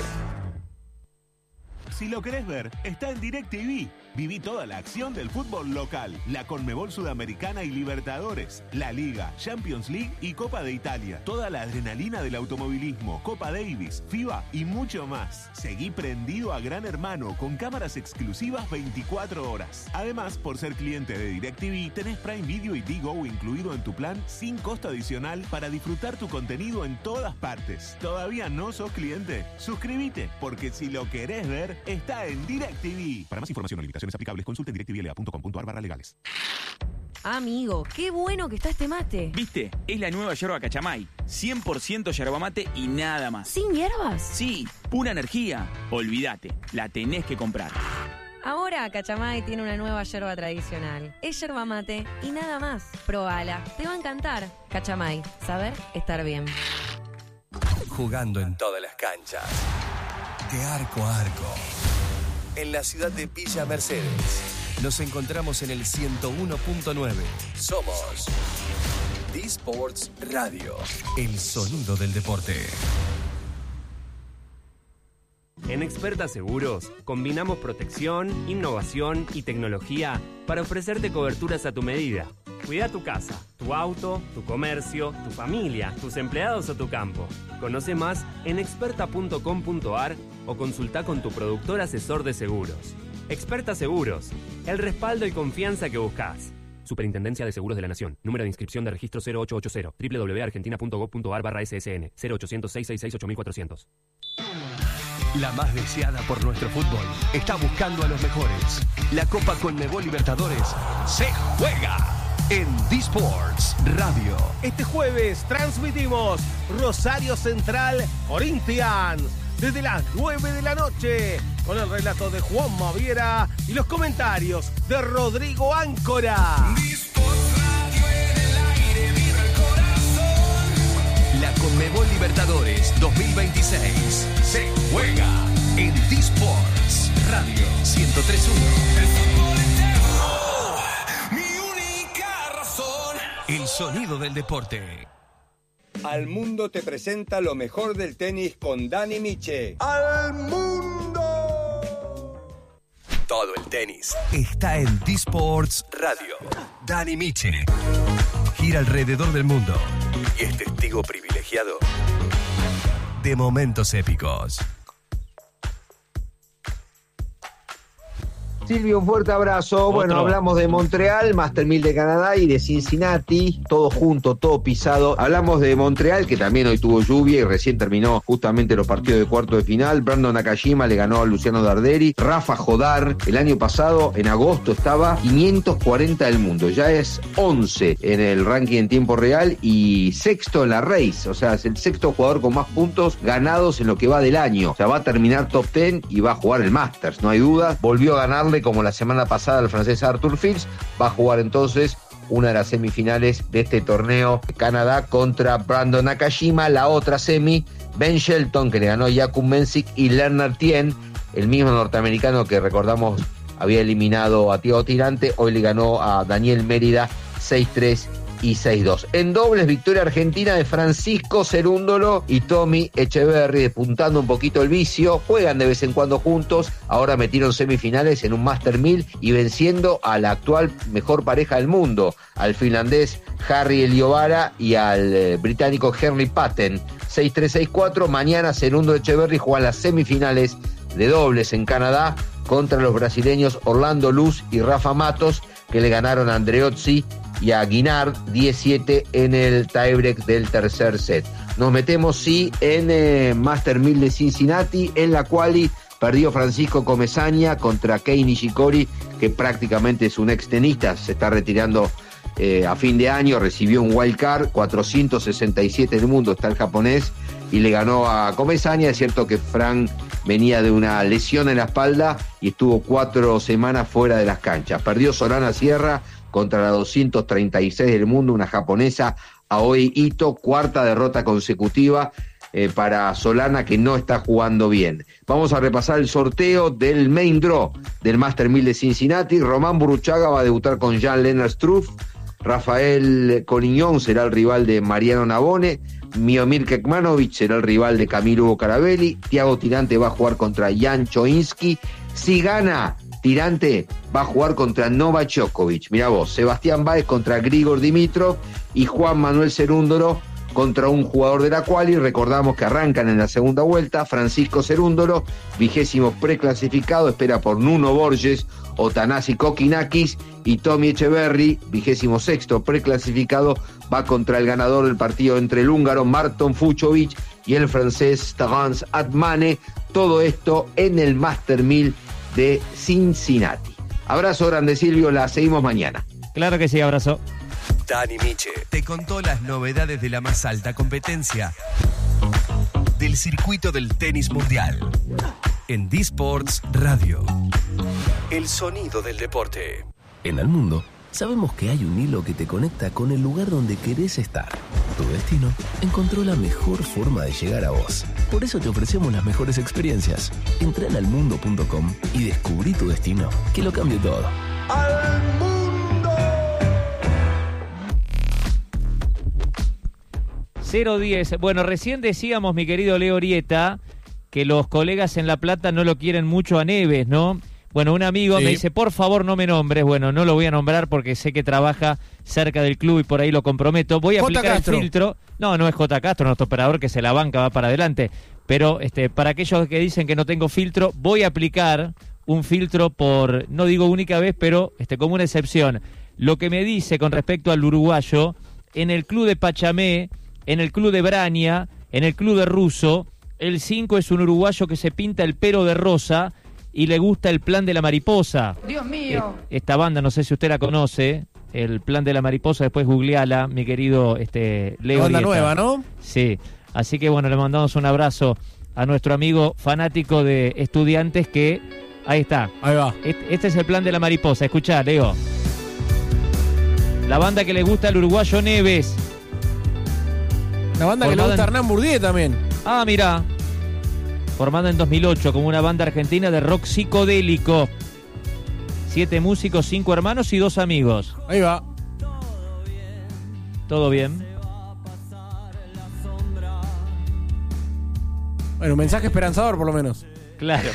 [SPEAKER 10] Si lo querés ver, está en DirecTV. Viví toda la acción del fútbol local, la Conmebol Sudamericana y Libertadores, la Liga, Champions League y Copa de Italia. Toda la adrenalina del automovilismo, Copa Davis, FIBA y mucho más. Seguí prendido a Gran Hermano con cámaras exclusivas 24 horas. Además, por ser cliente de DirecTV, tenés Prime Video y Digo incluido en tu plan sin costo adicional para disfrutar tu contenido en todas partes. ¿Todavía no sos cliente? Suscríbete, porque si lo querés ver, está en DirecTV. Para más información o limitaciones aplicables, consulte directvla.com.ar/legales.
[SPEAKER 11] Amigo, qué bueno que está este mate.
[SPEAKER 12] ¿Viste? Es la nueva yerba Cachamay. 100% yerba mate y nada más.
[SPEAKER 11] ¿Sin hierbas?
[SPEAKER 12] Sí, pura energía. Olvídate, la tenés que comprar.
[SPEAKER 11] Ahora Cachamay tiene una nueva yerba tradicional. Es yerba mate y nada más. Probala, te va a encantar. Cachamay, saber estar bien.
[SPEAKER 9] Jugando en todas las canchas. De arco a arco. En la ciudad de Villa Mercedes. Nos encontramos en el 101.9. Somos D-Sports Radio. El sonido del deporte.
[SPEAKER 13] En Experta Seguros combinamos protección, innovación y tecnología para ofrecerte coberturas a tu medida. Cuida tu casa, tu auto, tu comercio, tu familia, tus empleados o tu campo. Conoce más en experta.com.ar o consulta con tu productor asesor de seguros. Experta Seguros, el respaldo y confianza que buscas. Superintendencia de Seguros de la Nación. Número de inscripción de registro 0880. www.argentina.gov.ar/ssn. 0800 666 8400.
[SPEAKER 9] La más deseada por nuestro fútbol está buscando a los mejores. La Copa Conmebol Libertadores se juega en D-Sports Radio.
[SPEAKER 14] Este jueves transmitimos Rosario Central Corinthians desde las 9 de la noche con el relato de Juan Maviera y los comentarios de Rodrigo Áncora.
[SPEAKER 9] La Conmebol Libertadores 2026 se juega en D-Sports Radio 103.1. Mi única razón. El sonido del deporte.
[SPEAKER 15] Al Mundo te presenta lo mejor del tenis con Dani Miche.
[SPEAKER 9] ¡Al mundo! Todo el tenis está en D-Sports Radio. Dani Miche gira alrededor del mundo y es testigo privilegiado de momentos épicos.
[SPEAKER 16] Silvio, un fuerte abrazo. Bueno, hablamos de Montreal, Master 1000 de Canadá y de Cincinnati, todo junto, todo pisado. Hablamos de Montreal, que también hoy tuvo lluvia y recién terminó justamente los partidos de cuarto de final. Brandon Nakajima le ganó a Luciano Darderi. Rafa Jodar, el año pasado, en agosto, estaba 540 del mundo. Ya es 11 en el ranking en tiempo real y sexto en la race. O sea, es el sexto jugador con más puntos ganados en lo que va del año. O sea, va a terminar top 10 y va a jugar el Masters, no hay duda. Volvió a ganarle como la semana pasada al francés Arthur Fils. Va a jugar entonces una de las semifinales de este torneo, Canadá contra Brandon Nakajima. La otra semi, Ben Shelton, que le ganó a Jakub Mensik, y Lennart Tien, el mismo norteamericano que recordamos había eliminado a Thiago Tirante, hoy le ganó a Daniel Mérida 6-3 y 6-2. En dobles, victoria argentina de Francisco Cerúndolo y Tommy Echeverry, despuntando un poquito el vicio. Juegan de vez en cuando juntos, ahora metieron semifinales en un Master 1000 y venciendo a la actual mejor pareja del mundo, al finlandés Harry Eliovara y al británico Henry Patten. 6-3, 6-4. Mañana Cerúndolo Echeverry juegan las semifinales de dobles en Canadá contra los brasileños Orlando Luz y Rafa Matos, que le ganaron a Andreozzi y a Guinard 17 en el tiebreak del tercer set. Nos metemos sí en Master 1000 de Cincinnati, en la quali perdió Francisco Comesaña contra Kei Nishikori, que prácticamente es un extenista, se está retirando a fin de año, recibió un wild card, 467 del mundo está el japonés, y le ganó a Comesaña. Es cierto que Fran venía de una lesión en la espalda y estuvo 4 semanas fuera de las canchas. Perdió Solana Sierra contra la 236 del mundo, una japonesa, Aoi Ito, cuarta derrota consecutiva para Solana, que no está jugando bien. Vamos a repasar el sorteo del main draw del Master 1000 de Cincinnati. Román Burruchaga va a debutar con Jan-Lennart Struff. Rafael Coliñón será el rival de Mariano Navone. Miomir Kekmanovic será el rival de Camilo Hugo Carabelli. Thiago Tirante va a jugar contra Jan Choinski. Si gana Tirante, va a jugar contra Novak Djokovic. Mirá vos, Sebastián Báez contra Grigor Dimitrov y Juan Manuel Cerúndolo contra un jugador de la quali. Recordamos que arrancan en la segunda vuelta. Francisco Cerúndolo, 20º preclasificado, espera por Nuno Borges o Thanasi Kokinakis, y Tommy Echeverry, 26º preclasificado, va contra el ganador del partido entre el húngaro Marton Fucsovics y el francés Terence Atmane. Todo esto en el Master 1000 de Cincinnati. Abrazo grande, Silvio, la seguimos mañana.
[SPEAKER 1] Claro que sí, abrazo.
[SPEAKER 9] Dani Miche te contó las novedades de la más alta competencia del circuito del tenis mundial en D-Sports Radio. El sonido del deporte.
[SPEAKER 17] En Al Mundo sabemos que hay un hilo que te conecta con el lugar donde querés estar. Tu destino encontró la mejor forma de llegar a vos. Por eso te ofrecemos las mejores experiencias. Entra en almundo.com y descubrí tu destino, que lo cambie todo.
[SPEAKER 9] ¡Al mundo!
[SPEAKER 1] 0-10. Bueno, recién decíamos, mi querido Leo Orieta, que los colegas en La Plata no lo quieren mucho a Neves, ¿no? Bueno, un amigo me dice, por favor no me nombres. Bueno, no lo voy a nombrar porque sé que trabaja cerca del club y por ahí lo comprometo. Voy a aplicar el filtro. No es J. Castro, nuestro operador, que se la banca, va para adelante. Pero para aquellos que dicen que no tengo filtro, voy a aplicar un filtro por, no digo única vez, pero como una excepción. Lo que me dice con respecto al uruguayo, en el club de Pachamé, en el club de Braña, en el club de Russo, El 5 es un uruguayo que se pinta el pelo de rosa y le gusta el Plan de la Mariposa.
[SPEAKER 18] Dios mío.
[SPEAKER 1] Esta banda, no sé si usted la conoce, el Plan de la Mariposa, después googleala, mi querido Leo.
[SPEAKER 4] Banda
[SPEAKER 1] Dieta.
[SPEAKER 4] nueva, ¿no?
[SPEAKER 1] Sí, así que bueno, le mandamos un abrazo a nuestro amigo fanático de Estudiantes que, ahí está.
[SPEAKER 4] Ahí va.
[SPEAKER 1] Este es el Plan de la Mariposa, escuchá, Leo. La banda que le gusta al uruguayo Neves.
[SPEAKER 4] La banda que le gusta a Hernán Bourdieu también.
[SPEAKER 1] Ah, mirá. Formada en 2008 como una banda argentina de rock psicodélico. 7 músicos, 5 hermanos y 2 amigos.
[SPEAKER 4] Ahí va.
[SPEAKER 1] ¿Todo bien?
[SPEAKER 4] Bueno, un mensaje esperanzador por lo menos.
[SPEAKER 1] Claro.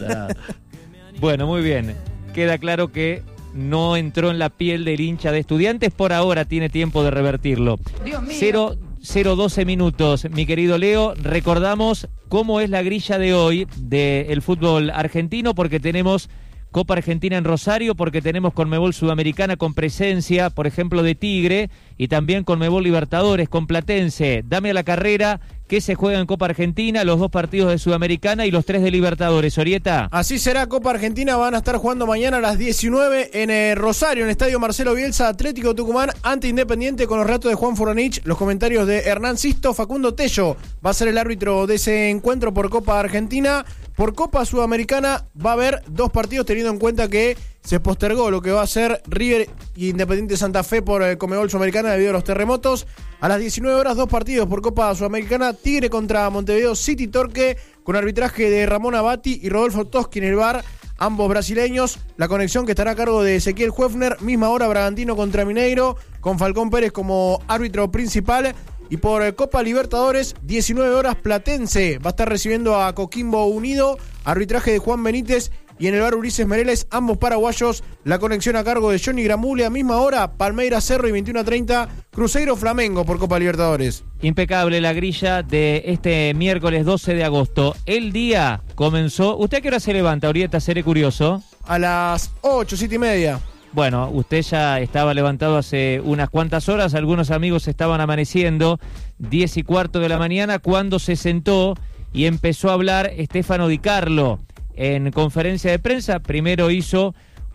[SPEAKER 1] Bueno, muy bien. Queda claro que no entró en la piel del hincha de Estudiantes. Por ahora tiene tiempo de revertirlo.
[SPEAKER 18] Dios mío.
[SPEAKER 1] 0-12 minutos, mi querido Leo. Recordamos cómo es la grilla de hoy del fútbol argentino, porque tenemos Copa Argentina en Rosario, porque tenemos Conmebol Sudamericana con presencia, por ejemplo, de Tigre, y también Conmebol Libertadores con Platense. Dame a la carrera que se juega en Copa Argentina, los 2 partidos de Sudamericana y los 3 de Libertadores. Orieta.
[SPEAKER 4] Así será, Copa Argentina van a estar jugando mañana a las 19 en Rosario, en el Estadio Marcelo Bielsa, Atlético Tucumán ante Independiente, con los relatos de Juan Furanich, los comentarios de Hernán Sisto. Facundo Tello va a ser el árbitro de ese encuentro por Copa Argentina. Por Copa Sudamericana va a haber 2 partidos, teniendo en cuenta que se postergó lo que va a ser River y Independiente Santa Fe por el Conmebol Sudamericana debido a los terremotos. A las 19 horas, 2 partidos por Copa Sudamericana: Tigre contra Montevideo City Torque, con arbitraje de Ramón Abati y Rodolfo Toschi en el VAR, ambos brasileños. La conexión que estará a cargo de Ezequiel Huefner. Misma hora, Bragantino contra Mineiro, con Falcón Pérez como árbitro principal. Y por Copa Libertadores, 19 horas, Platense va a estar recibiendo a Coquimbo Unido, arbitraje de Juan Benítez, y en el VAR Ulises Mereles, ambos paraguayos. La conexión a cargo de Johnny Gramule. A misma hora, Palmeiras Cerro, y 21:30, Cruzeiro Flamengo por Copa Libertadores.
[SPEAKER 1] Impecable la grilla de este miércoles 12 de agosto. El día comenzó. ¿Usted a qué hora se levanta, Orieta? Seré curioso.
[SPEAKER 4] A las 8, 7:30.
[SPEAKER 1] Bueno, usted ya estaba levantado hace unas cuantas horas, algunos amigos estaban amaneciendo, 10:15 de la mañana, cuando se sentó y empezó a hablar Stefano Di Carlo en conferencia de prensa. Primero hizo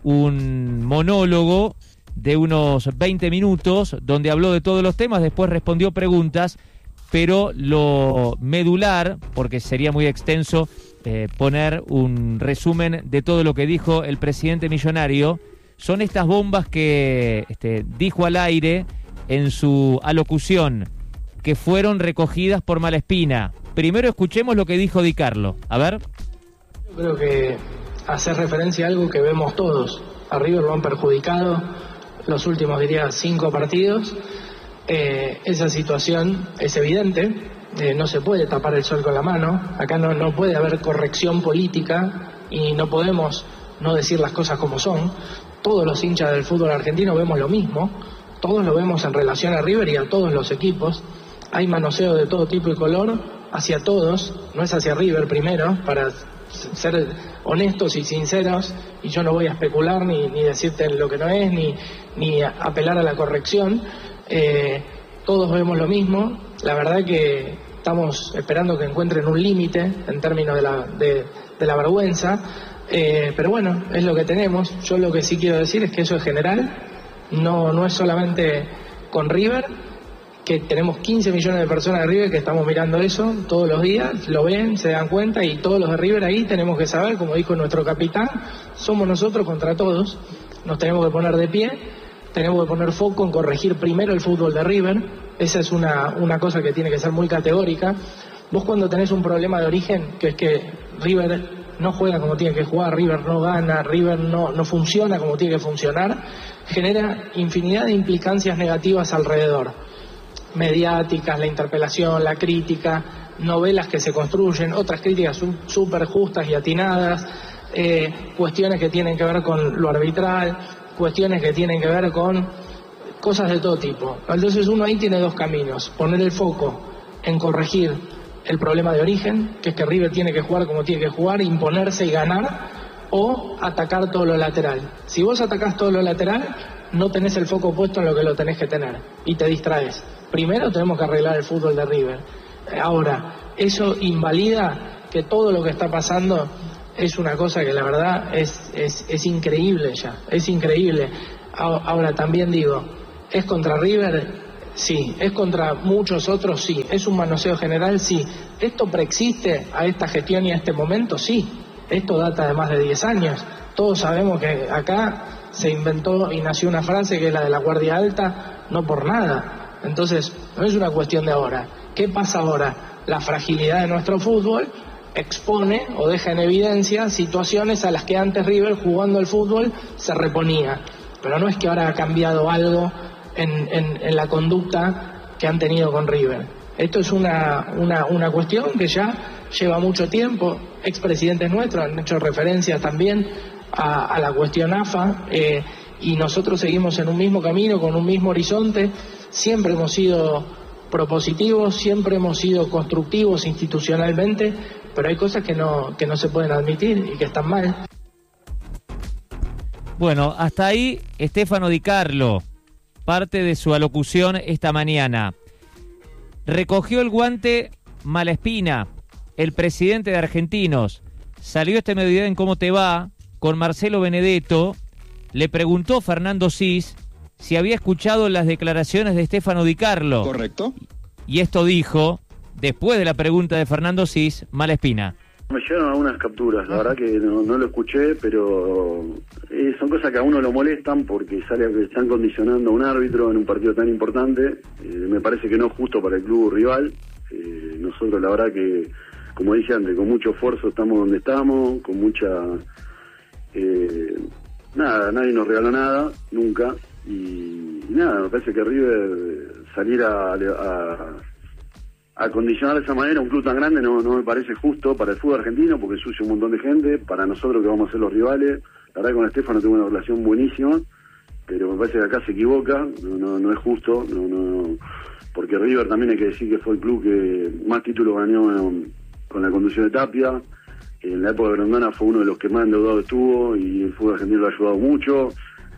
[SPEAKER 1] un monólogo de unos 20 minutos, donde habló de todos los temas, después respondió preguntas, pero lo medular, porque sería muy extenso poner un resumen de todo lo que dijo el presidente millonario, son estas bombas que dijo al aire en su alocución, que fueron recogidas por Malespina. Primero escuchemos lo que dijo Di Carlo. A ver.
[SPEAKER 19] Yo creo que hace referencia a algo que vemos todos. A River lo han perjudicado los últimos, 5 partidos. Esa situación es evidente. No se puede tapar el sol con la mano. Acá no puede haber corrección política y no podemos no decir las cosas como son. Todos los hinchas del fútbol argentino vemos lo mismo, todos lo vemos en relación a River y a todos los equipos. Hay manoseo de todo tipo y color hacia todos, no es hacia River primero, para ser honestos y sinceros, y yo no voy a especular ni decirte lo que no es, ni apelar a la corrección. Todos vemos lo mismo. La verdad que estamos esperando que encuentren un límite en términos de la vergüenza. Pero bueno, es lo que tenemos. Yo lo que sí quiero decir es que eso es general, no es solamente con River, que tenemos 15 millones de personas de River que estamos mirando eso todos los días, lo ven, se dan cuenta, y todos los de River ahí tenemos que saber, como dijo nuestro capitán, somos nosotros contra todos. Nos tenemos que poner de pie, tenemos que poner foco en corregir primero el fútbol de River. Esa es una cosa que tiene que ser muy categórica. Vos, cuando tenés un problema de origen, que es que River no juega como tiene que jugar, River no gana, River no funciona como tiene que funcionar, genera infinidad de implicancias negativas alrededor. Mediáticas, la interpelación, la crítica, novelas que se construyen, otras críticas súper justas y atinadas, cuestiones que tienen que ver con lo arbitral, cuestiones que tienen que ver con cosas de todo tipo. Entonces uno ahí tiene 2 caminos: poner el foco en corregir el problema de origen, que es que River tiene que jugar como tiene que jugar, imponerse y ganar, o atacar todo lo lateral. Si vos atacás todo lo lateral, no tenés el foco puesto en lo que lo tenés que tener y te distraes. Primero tenemos que arreglar el fútbol de River. Ahora, eso invalida que todo lo que está pasando es una cosa que la verdad es increíble ya, es increíble. Ahora también digo, ¿es contra River? Sí. ¿Es contra muchos otros? Sí. ¿Es un manoseo general? Sí. ¿Esto preexiste a esta gestión y a este momento? Sí. Esto data de más de 10 años. Todos sabemos que acá se inventó y nació una frase que es la de la guardia alta, no por nada. Entonces, no es una cuestión de ahora. ¿Qué pasa ahora? La fragilidad de nuestro fútbol expone o deja en evidencia situaciones a las que antes River, jugando al fútbol, se reponía. Pero no es que ahora ha cambiado algo en la conducta que han tenido con River. Esto es una cuestión que ya lleva mucho tiempo. Expresidentes nuestros han hecho referencias también a la cuestión AFA, y nosotros seguimos en un mismo camino, con un mismo horizonte. Siempre hemos sido propositivos, siempre hemos sido constructivos institucionalmente, pero hay cosas que no se pueden admitir y que están mal.
[SPEAKER 1] Bueno, hasta ahí Stefano Di Carlo, parte de su alocución esta mañana. Recogió el guante Malaspina, el presidente de Argentinos. Salió este mediodía en Cómo Te Va con Marcelo Benedetto. Le preguntó Fernando Sis si había escuchado las declaraciones de Stefano Di Carlo.
[SPEAKER 18] Correcto.
[SPEAKER 1] Y esto dijo, después de la pregunta de Fernando Sis, Malaspina.
[SPEAKER 20] Me llegaron algunas capturas, la verdad que no lo escuché, pero son cosas que a uno lo molestan porque están condicionando a un árbitro en un partido tan importante. Me parece que no es justo para el club rival. Nosotros la verdad que, como dije antes, con mucho esfuerzo estamos donde estamos, con mucha... nadie nos regaló nada, nunca. Y nada, me parece que River salir a condicionar de esa manera un club tan grande no me parece justo para el fútbol argentino, porque ensucia un montón de gente, para nosotros que vamos a ser los rivales. La verdad que con Stefano tengo una relación buenísima, pero me parece que acá se equivoca, no es justo, porque River también hay que decir que fue el club que más títulos ganó con la conducción de Tapia. En la época de Grondona fue uno de los que más endeudado estuvo y el fútbol argentino lo ha ayudado mucho.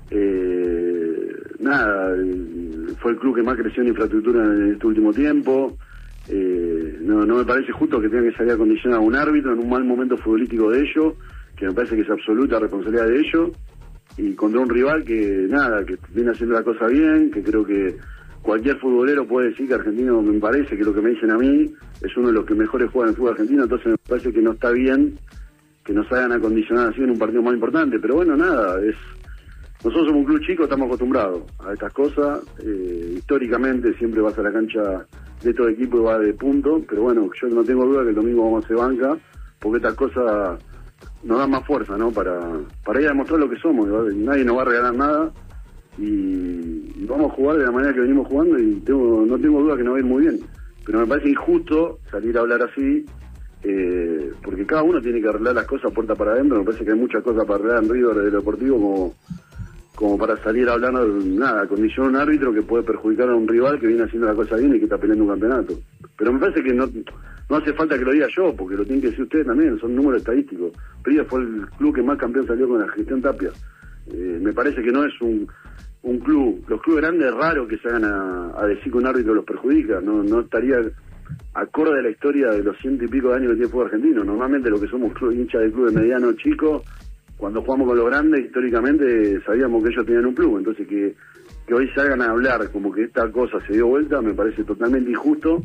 [SPEAKER 20] Fue el club que más creció en infraestructura en este último tiempo. No me parece justo que tengan que salir a condicionar a un árbitro en un mal momento futbolístico de ellos, que me parece que es absoluta responsabilidad de ellos, y contra un rival que viene haciendo la cosa bien, que creo que cualquier futbolero puede decir que Argentino, me parece que lo que me dicen a mí, es uno de los que mejores juega en el fútbol argentino. Entonces me parece que no está bien que nos hagan acondicionar así en un partido más importante, pero bueno, nosotros somos un club chico, estamos acostumbrados a estas cosas. Históricamente siempre vas a la cancha de todo equipo y va de punto, pero bueno, yo no tengo duda que el domingo vamos a hacer banca, porque estas cosas nos dan más fuerza, ¿no? Para ir a demostrar lo que somos. Nadie nos va a regalar nada y vamos a jugar de la manera que venimos jugando, y no tengo duda que nos va a ir muy bien, pero me parece injusto salir a hablar así, porque cada uno tiene que arreglar las cosas puerta para adentro. Me parece que hay muchas cosas para arreglar en River de lo deportivo como para salir hablando de condicionar un árbitro que puede perjudicar a un rival que viene haciendo la cosa bien y que está peleando un campeonato. Pero me parece que no hace falta que lo diga yo, porque lo tienen que decir ustedes también, son números estadísticos. River fue el club que más campeón salió con la gestión Tapia. Me parece que no es un club, los clubes grandes es raro que se hagan a decir que un árbitro los perjudica, no estaría acorde a la historia de los 100 y pico de años que tiene el fútbol argentino. Normalmente lo que somos hinchas de clubes medianos, chicos, cuando jugamos con los grandes, históricamente sabíamos que ellos tenían un club. Entonces que hoy salgan a hablar como que esta cosa se dio vuelta, me parece totalmente injusto,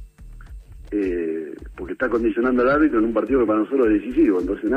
[SPEAKER 20] porque está condicionando al árbitro en un partido que para nosotros es decisivo. Entonces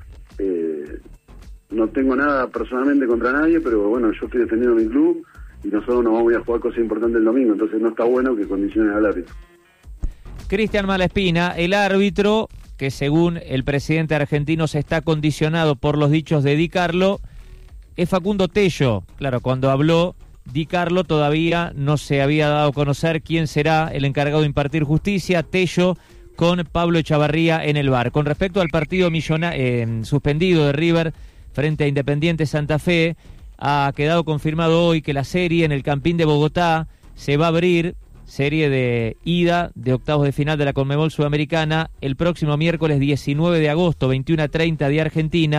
[SPEAKER 20] no tengo nada personalmente contra nadie, pero bueno, yo estoy defendiendo mi club y nosotros nos vamos a jugar cosas importantes el domingo, entonces no está bueno que condicionen al árbitro.
[SPEAKER 1] Cristian Malaspina, el árbitro que según el presidente argentino se está condicionado por los dichos de Di Carlo, es Facundo Tello. Claro, cuando habló Di Carlo todavía no se había dado a conocer quién será el encargado de impartir justicia. Tello con Pablo Echavarría en el VAR. Con respecto al partido suspendido de River frente a Independiente Santa Fe, ha quedado confirmado hoy que la serie en el Campín de Bogotá se va a abrir, serie de ida de octavos de final de la Conmebol Sudamericana, el próximo miércoles 19 de agosto, 21:30 de Argentina,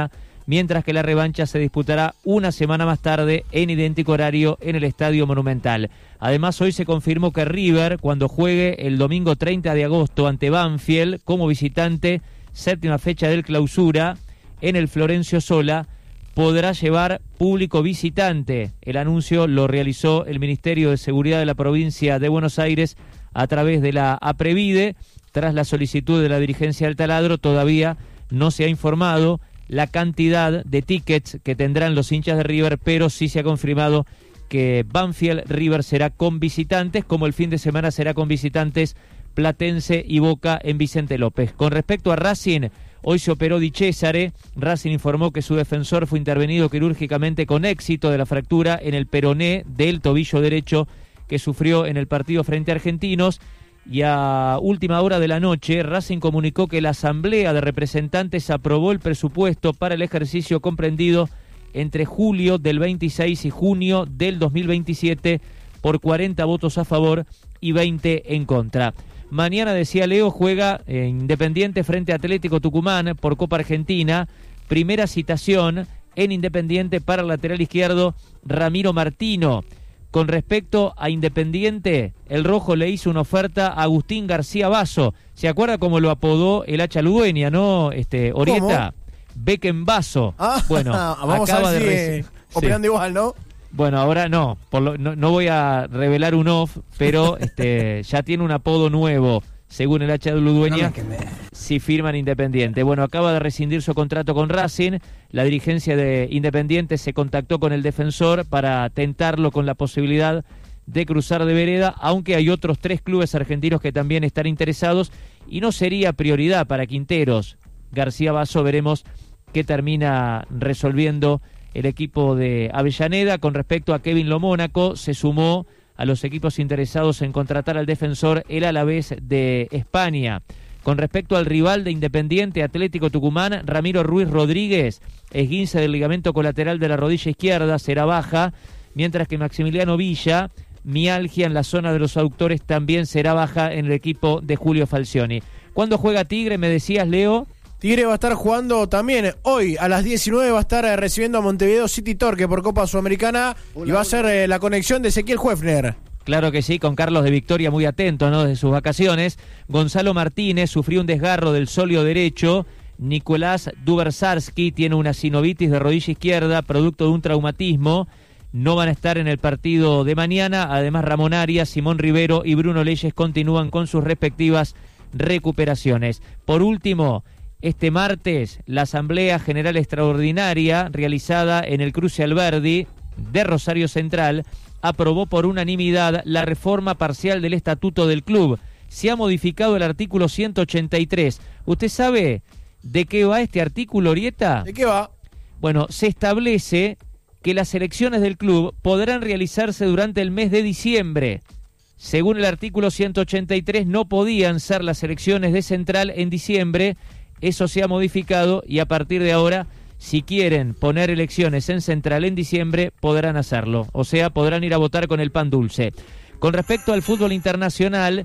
[SPEAKER 1] mientras que la revancha se disputará una semana más tarde en idéntico horario en el Estadio Monumental. Además, hoy se confirmó que River, cuando juegue el domingo 30 de agosto ante Banfield como visitante, séptima fecha del Clausura, en el Florencio Sola, podrá llevar público visitante. El anuncio lo realizó el Ministerio de Seguridad de la provincia de Buenos Aires a través de la APREVIDE. Tras la solicitud de la dirigencia del taladro, todavía no se ha informado la cantidad de tickets que tendrán los hinchas de River, pero sí se ha confirmado que Banfield River será con visitantes, como el fin de semana será con visitantes Platense y Boca en Vicente López. Con respecto a Racing, hoy se operó Di Cesare. Racing informó que su defensor fue intervenido quirúrgicamente con éxito de la fractura en el peroné del tobillo derecho que sufrió en el partido frente a Argentinos. Y a última hora de la noche, Racing comunicó que la Asamblea de Representantes aprobó el presupuesto para el ejercicio comprendido entre julio del 26 y junio del 2027 por 40 votos a favor y 20 en contra. Mañana, decía Leo, juega Independiente frente a Atlético Tucumán por Copa Argentina. Primera citación en Independiente para el lateral izquierdo Ramiro Martino. Con respecto a Independiente, el Rojo le hizo una oferta a Agustín García Basso. ¿Se acuerda cómo lo apodó el Hacha Ludueña, no? Orieta, Beckenbasso. Bueno,
[SPEAKER 4] vamos acaba a ver si operando igual, ¿no?
[SPEAKER 1] Bueno, ahora no, no voy a revelar un off, pero ya tiene un apodo nuevo, según el Hacha de Ludueña, si firman Independiente. Bueno, acaba de rescindir su contrato con Racing. La dirigencia de Independiente se contactó con el defensor para tentarlo con la posibilidad de cruzar de vereda, aunque hay otros 3 clubes argentinos que también están interesados y no sería prioridad para Quinteros. García Basso, veremos qué termina resolviendo el equipo de Avellaneda. Con respecto a Kevin Lomónaco, se sumó a los equipos interesados en contratar al defensor el Alavés de España. Con respecto al rival de Independiente, Atlético Tucumán, Ramiro Ruiz Rodríguez, esguince del ligamento colateral de la rodilla izquierda, será baja, mientras que Maximiliano Villa, mialgia en la zona de los aductores, también será baja en el equipo de Julio Falcioni. ¿Cuándo juega Tigre, me decías, Leo?
[SPEAKER 4] Tigre va a estar jugando también hoy a las 19, va a estar recibiendo a Montevideo City Torque por Copa Sudamericana. Y va a ser la conexión de Ezequiel Huefner.
[SPEAKER 1] Claro que sí, con Carlos de Victoria muy atento, ¿no?, desde sus vacaciones. Gonzalo Martínez sufrió un desgarro del sóleo derecho. Nicolás Dubersarski tiene una sinovitis de rodilla izquierda, producto de un traumatismo. No van a estar en el partido de mañana. Además, Ramón Arias, Simón Rivero y Bruno Leyes continúan con sus respectivas recuperaciones. Por último, este martes, la Asamblea General Extraordinaria, realizada en el Cruce Alberdi de Rosario Central, aprobó por unanimidad la reforma parcial del estatuto del club. Se ha modificado el artículo 183. ¿Usted sabe de qué va este artículo, Orieta?
[SPEAKER 4] ¿De qué va?
[SPEAKER 1] Bueno, se establece que las elecciones del club podrán realizarse durante el mes de diciembre. Según el artículo 183, no podían ser las elecciones de Central en diciembre. Eso se ha modificado y a partir de ahora, si quieren poner elecciones en Central en diciembre, podrán hacerlo. O sea, podrán ir a votar con el pan dulce. Con respecto al fútbol internacional,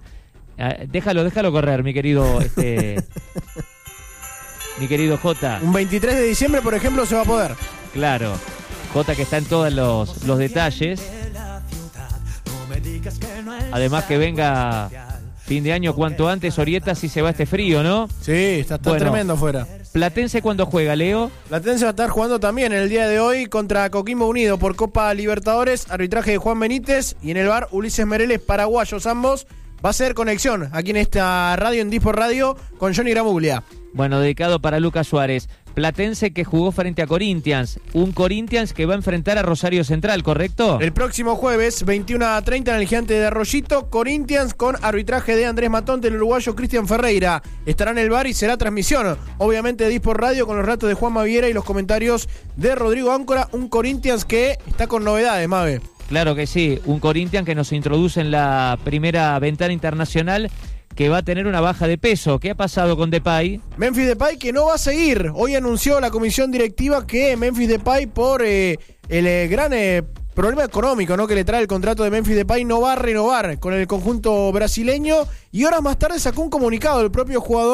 [SPEAKER 1] déjalo correr, mi querido mi querido Jota.
[SPEAKER 4] Un 23 de diciembre, por ejemplo, se va a poder.
[SPEAKER 1] Claro, Jota que está en todos los detalles. Además que venga fin de año cuanto antes, Orieta, si se va este frío, ¿no?
[SPEAKER 4] Sí, está tremendo afuera.
[SPEAKER 1] Platense, ¿cuándo juega, Leo?
[SPEAKER 4] Platense va a estar jugando también en el día de hoy contra Coquimbo Unido por Copa Libertadores, arbitraje de Juan Benítez, y en el bar Ulises Mereles, paraguayos ambos. Va a ser conexión aquí en esta radio, en Dispor Radio, con Johnny Gramuglia.
[SPEAKER 1] Bueno, dedicado para Lucas Suárez. Platense que jugó frente a Corinthians. Un Corinthians que va a enfrentar a Rosario Central, ¿correcto?
[SPEAKER 4] El próximo jueves, 21:30 en el Gigante de Arroyito. Corinthians con arbitraje de Andrés Matón, del uruguayo Cristian Ferreira. Estará en el bar y será transmisión, obviamente, de Dispor Radio, con los relatos de Juan Maviera y los comentarios de Rodrigo Áncora. Un Corinthians que está con novedades, Mave.
[SPEAKER 1] Claro que sí, un Corinthians que nos introduce en la primera ventana internacional, que va a tener una baja de peso. ¿Qué ha pasado con Depay?
[SPEAKER 4] Memphis Depay, que no va a seguir. Hoy anunció la comisión directiva que Memphis Depay, por el gran problema económico, ¿no?, que le trae el contrato de Memphis Depay, no va a renovar con el conjunto brasileño. Y horas más tarde sacó un comunicado del propio jugador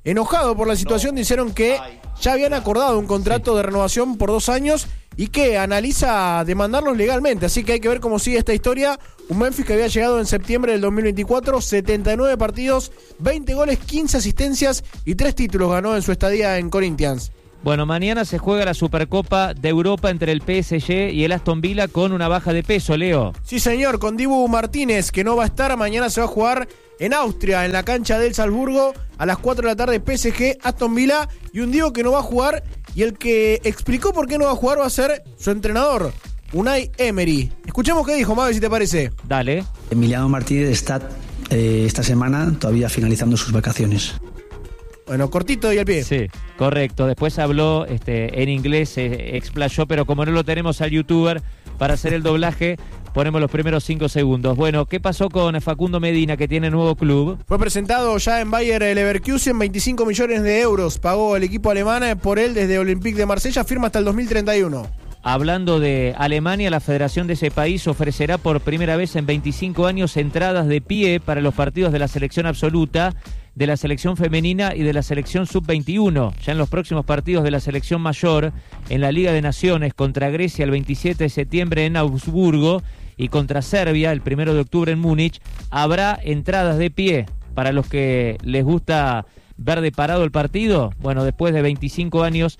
[SPEAKER 4] enojado por la situación, dijeron que ya habían acordado un contrato de renovación por 2 años y que analiza demandarlos legalmente. Así que hay que ver cómo sigue esta historia. Un Memphis que había llegado en septiembre del 2024, 79 partidos, 20 goles, 15 asistencias y 3 títulos ganó en su estadía en Corinthians.
[SPEAKER 1] Bueno, mañana se juega la Supercopa de Europa entre el PSG y el Aston Villa con una baja de peso, Leo.
[SPEAKER 4] Sí, señor, con Dibu Martínez, que no va a estar. Mañana se va a jugar en Austria, en la cancha del Salzburgo, a las 4 de la tarde, PSG, Aston Villa, y un Dibu que no va a jugar, y el que explicó por qué no va a jugar va a ser su entrenador, Unai Emery. Escuchemos qué dijo, Mavi, si te parece.
[SPEAKER 1] Dale.
[SPEAKER 18] Emiliano Martínez está esta semana todavía finalizando sus vacaciones.
[SPEAKER 4] Bueno, cortito y al pie.
[SPEAKER 1] Sí, correcto. Después habló en inglés, se explayó, pero como no lo tenemos al youtuber para hacer el doblaje, ponemos los primeros 5 segundos. Bueno, ¿qué pasó con Facundo Medina, que tiene nuevo club?
[SPEAKER 4] Fue presentado ya en Bayer Leverkusen, 25 millones de euros pagó el equipo alemán por él desde Olympique de Marsella, firma hasta el 2031.
[SPEAKER 1] Hablando de Alemania, la federación de ese país ofrecerá por primera vez en 25 años entradas de pie para los partidos de la selección absoluta, de la selección femenina y de la selección sub-21. Ya en los próximos partidos de la selección mayor, en la Liga de Naciones contra Grecia el 27 de septiembre en Augsburgo y contra Serbia el 1 de octubre en Múnich, habrá entradas de pie para los que les gusta ver de parado el partido. Bueno, después de 25 años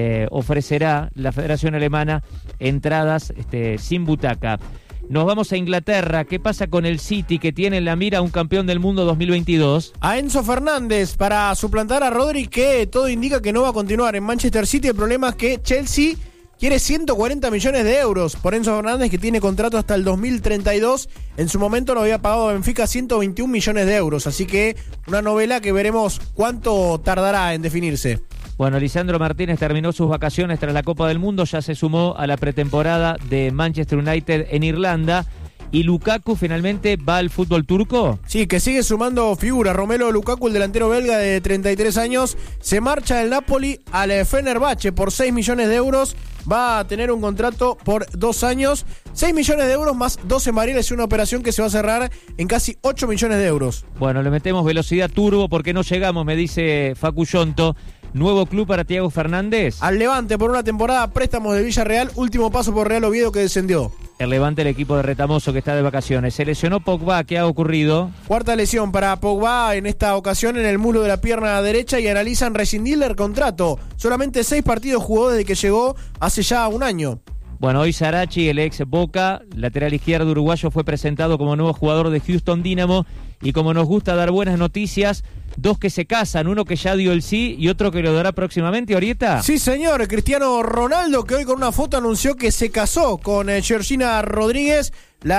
[SPEAKER 1] ofrecerá la Federación Alemana entradas sin butaca. Nos vamos a Inglaterra. ¿Qué pasa con el City, que tiene en la mira a un campeón del mundo 2022?
[SPEAKER 4] A Enzo Fernández para suplantar a Rodri, que todo indica que no va a continuar en Manchester City. El problema es que Chelsea quiere 140 millones de euros por Enzo Fernández, que tiene contrato hasta el 2032. En su momento lo había pagado a Benfica 121 millones de euros. Así que una novela que veremos cuánto tardará en definirse.
[SPEAKER 1] Bueno, Lisandro Martínez terminó sus vacaciones tras la Copa del Mundo, ya se sumó a la pretemporada de Manchester United en Irlanda. ¿Y Lukaku finalmente va al fútbol turco?
[SPEAKER 4] Sí, que sigue sumando figura. Romelu Lukaku, el delantero belga de 33 años, se marcha del Napoli al Fenerbahce por 6 millones de euros. Va a tener un contrato por 2 años. 6 millones de euros más 12 variables y una operación que se va a cerrar en casi 8 millones de euros.
[SPEAKER 1] Bueno, le metemos velocidad turbo porque no llegamos, me dice Facu Yonto. Nuevo club para Thiago Fernández.
[SPEAKER 4] Al Levante por una temporada, préstamos de Villarreal, último paso por Real Oviedo, que descendió.
[SPEAKER 1] El Levante, el equipo de Retamoso, que está de vacaciones. Se lesionó Pogba. ¿Qué ha ocurrido?
[SPEAKER 4] Cuarta lesión para Pogba, en esta ocasión en el muslo de la pierna derecha, y analizan rescindirle el contrato. Solamente 6 partidos jugó desde que llegó hace ya un año.
[SPEAKER 1] Bueno, hoy Sarachi, el ex Boca, lateral izquierdo uruguayo, fue presentado como nuevo jugador de Houston Dynamo. Y como nos gusta dar buenas noticias, 2 que se casan, uno que ya dio el sí y otro que lo dará próximamente, ¿Orieta?
[SPEAKER 4] Sí, señor, Cristiano Ronaldo, que hoy con una foto anunció que se casó con Georgina Rodríguez,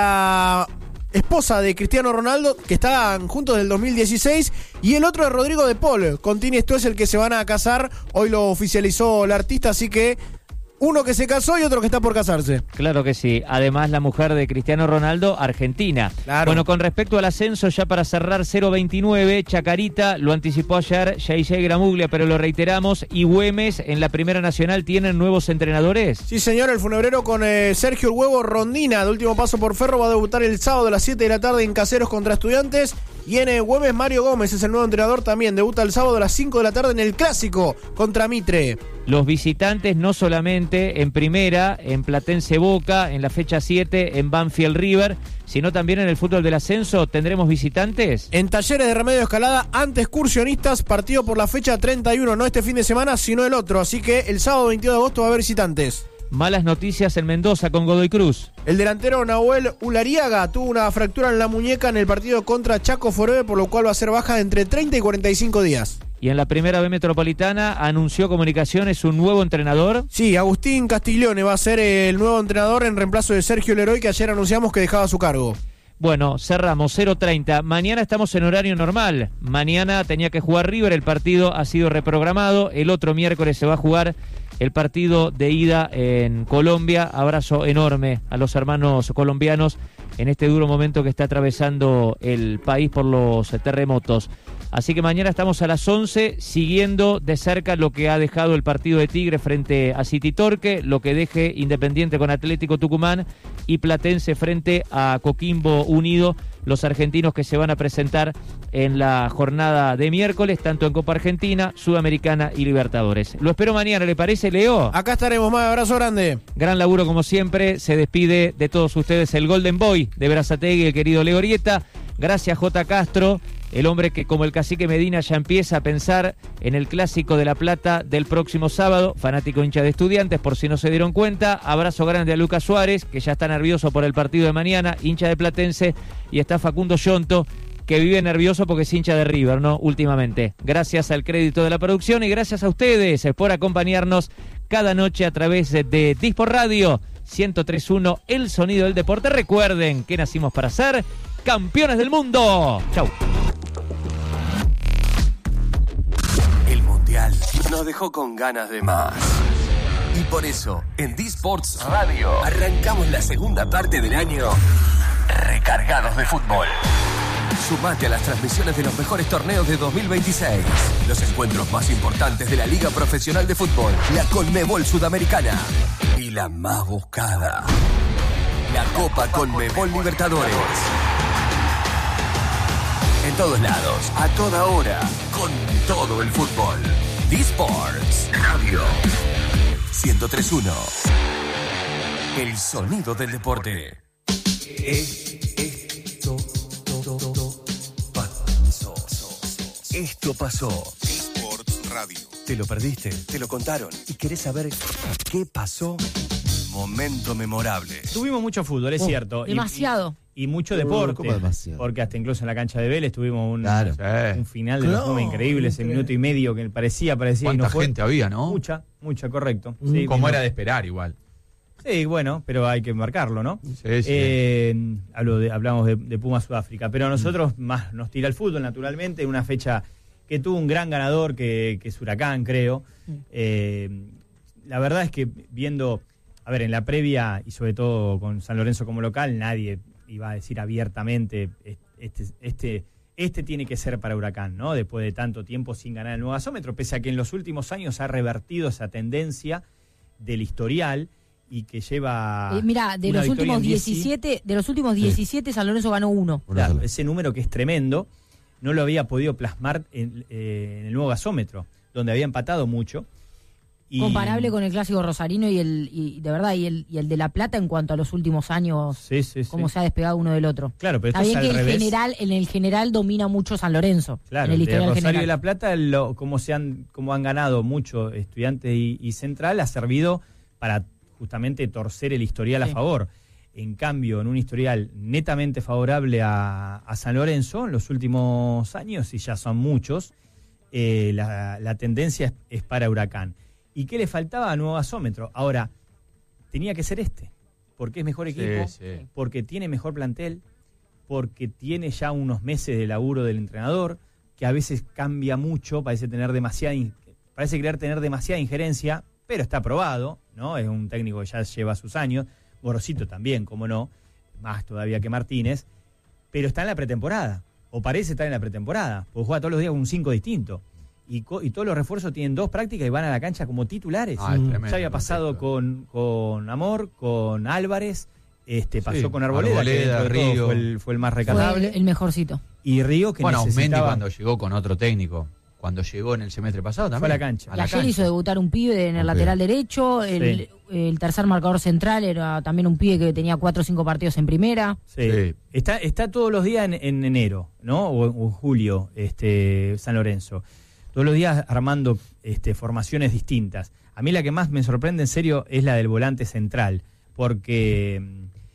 [SPEAKER 4] la esposa de Cristiano Ronaldo, que estaban juntos desde el 2016, y el otro es Rodrigo de Paul. Con Tini Stoessel es el que se van a casar, hoy lo oficializó el artista, así que uno que se casó y otro que está por casarse.
[SPEAKER 1] Claro que sí. Además, la mujer de Cristiano Ronaldo, argentina.
[SPEAKER 4] Claro.
[SPEAKER 1] Bueno, con respecto al ascenso, ya para cerrar 0-29, Chacarita lo anticipó ayer JJ Gramuglia, pero lo reiteramos. ¿Y Güemes en la Primera Nacional tienen nuevos entrenadores?
[SPEAKER 4] Sí, señor. El funebrero con Sergio El Huevo Rondina, de último paso por Ferro, va a debutar el sábado a las 7 de la tarde en Caseros contra Estudiantes. Y en Güemes, Mario Gómez es el nuevo entrenador también. Debuta el sábado a las 5 de la tarde en el Clásico contra Mitre.
[SPEAKER 1] Los visitantes no solamente en Primera, en Platense Boca, en la fecha 7, en Banfield River, sino también en el fútbol del ascenso. ¿Tendremos visitantes?
[SPEAKER 4] En Talleres de Remedio Escalada, ante Excursionistas, partido por la fecha 31, no este fin de semana, sino el otro. Así que el sábado 22 de agosto va a haber visitantes.
[SPEAKER 1] Malas noticias en Mendoza con Godoy Cruz.
[SPEAKER 4] El delantero Nahuel Ulariaga tuvo una fractura en la muñeca en el partido contra Chaco Forever, por lo cual va a ser baja entre 30 y 45 días.
[SPEAKER 1] Y en la Primera B Metropolitana anunció Comunicaciones un nuevo entrenador.
[SPEAKER 4] Sí, Agustín Castiglione va a ser el nuevo entrenador en reemplazo de Sergio Leroy, que ayer anunciamos que dejaba su cargo.
[SPEAKER 1] Bueno, cerramos 0:30. Mañana estamos en horario normal. Mañana tenía que jugar River, el partido ha sido reprogramado. El otro miércoles se va a jugar el partido de ida en Colombia. Abrazo enorme a los hermanos colombianos en este duro momento que está atravesando el país por los terremotos. Así que mañana estamos a las 11 siguiendo de cerca lo que ha dejado el partido de Tigre frente a City Torque, lo que deje Independiente con Atlético Tucumán y Platense frente a Coquimbo Unido, los argentinos que se van a presentar en la jornada de miércoles, tanto en Copa Argentina, Sudamericana y Libertadores. Lo espero mañana, ¿le parece, Leo?
[SPEAKER 4] Acá estaremos, más abrazo grande.
[SPEAKER 1] Gran laburo como siempre, se despide de todos ustedes el Golden Boy de Berazategui, el querido Leo Orieta. Gracias, J. Castro, el hombre que como el cacique Medina ya empieza a pensar en el Clásico de La Plata del próximo sábado, fanático hincha de Estudiantes, por si no se dieron cuenta. Abrazo grande a Lucas Suárez, que ya está nervioso por el partido de mañana, hincha de Platense, y está Facundo Yonto, que vive nervioso porque es hincha de River, ¿no? Últimamente. Gracias al crédito de la producción y gracias a ustedes por acompañarnos cada noche a través de Dispor Radio 103.1, el sonido del deporte. Recuerden que nacimos para ser campeones del mundo. Chau.
[SPEAKER 9] El Mundial nos dejó con ganas de más. Y por eso, en D-Sports Radio, arrancamos la segunda parte del año recargados de fútbol. Sumate a las transmisiones de los mejores torneos de 2026. Los encuentros más importantes de la Liga Profesional de Fútbol, la Conmebol Sudamericana y la más buscada, la Copa Conmebol Libertadores. En todos lados, a toda hora, con todo el fútbol. D-Sports Radio 103.1. El sonido del deporte. Esto pasó.
[SPEAKER 10] D-Sports Radio.
[SPEAKER 9] ¿Te lo perdiste? ¿Te lo contaron? ¿Y querés saber qué pasó? Momento memorable.
[SPEAKER 21] Tuvimos mucho fútbol, es cierto.
[SPEAKER 22] Demasiado.
[SPEAKER 21] Y mucho deporte.
[SPEAKER 22] ¿Cómo demasiado?
[SPEAKER 21] Porque hasta incluso en la cancha de Vélez tuvimos un final de la forma increíble, ese minuto y medio que parecía y
[SPEAKER 23] ¿Cuánta
[SPEAKER 21] no fue.
[SPEAKER 23] gente había, no?
[SPEAKER 21] Mucha, correcto.
[SPEAKER 23] Sí, como era de esperar igual.
[SPEAKER 21] Sí, bueno, pero hay que marcarlo, ¿no?
[SPEAKER 23] Sí.
[SPEAKER 21] Hablamos de Puma Sudáfrica, pero a nosotros más nos tira el fútbol, naturalmente, una fecha que tuvo un gran ganador, que es Huracán, creo. La verdad es que viendo, a ver, en la previa, y sobre todo con San Lorenzo como local, nadie iba a decir abiertamente, este tiene que ser para Huracán, ¿no? Después de tanto tiempo sin ganar el nuevo gasómetro, pese a que en los últimos años ha revertido esa tendencia del historial, y que lleva
[SPEAKER 22] mira, de los últimos 17 San Lorenzo ganó 1.
[SPEAKER 21] Claro, ese número que es tremendo no lo había podido plasmar en el nuevo gasómetro, donde había empatado mucho.
[SPEAKER 22] Comparable con el clásico rosarino y el de La Plata en cuanto a los últimos años, cómo se ha despegado uno del otro.
[SPEAKER 21] Claro, pero
[SPEAKER 22] está
[SPEAKER 21] esto
[SPEAKER 22] bien
[SPEAKER 21] es
[SPEAKER 22] que
[SPEAKER 21] al revés.
[SPEAKER 22] en el general domina mucho San Lorenzo.
[SPEAKER 21] Claro,
[SPEAKER 22] en el historial
[SPEAKER 21] Rosario
[SPEAKER 22] general.
[SPEAKER 21] y La Plata, como han ganado mucho Estudiantes y Central, ha servido para justamente torcer el historial a favor. En cambio, en un historial netamente favorable a San Lorenzo, en los últimos años, y ya son muchos, la tendencia es para Huracán. ¿Y qué le faltaba a nuevo gasómetro? Ahora, tenía que ser porque es mejor equipo, porque tiene mejor plantel, porque tiene ya unos meses de laburo del entrenador, que a veces cambia mucho, parece querer tener demasiada injerencia, pero está aprobado, ¿no? Es un técnico que ya lleva sus años. Gorosito también, como no, más todavía que Martínez, pero está en la pretemporada, o parece estar en la pretemporada, porque juega todos los días con un 5 distinto. Y todos los refuerzos tienen 2 prácticas y van a la cancha como titulares. Ya había pasado con Amor, con Álvarez, pasó con Arboleda,
[SPEAKER 23] Río.
[SPEAKER 21] Fue el más recatable.
[SPEAKER 22] Fue el mejorcito.
[SPEAKER 21] Y Río, que
[SPEAKER 23] necesitaba...
[SPEAKER 21] necesitaba...
[SPEAKER 23] Aumendi cuando llegó con otro técnico. Cuando llegó en el semestre pasado también.
[SPEAKER 21] Fue a la cancha.
[SPEAKER 22] Ayer hizo debutar un pibe en el lateral derecho. El tercer marcador central era también un pibe que tenía 4 o 5 partidos en primera.
[SPEAKER 21] Sí. Está todos los días en enero, ¿no? O en julio, San Lorenzo. Todos los días armando formaciones distintas. A mí la que más me sorprende en serio es la del volante central, porque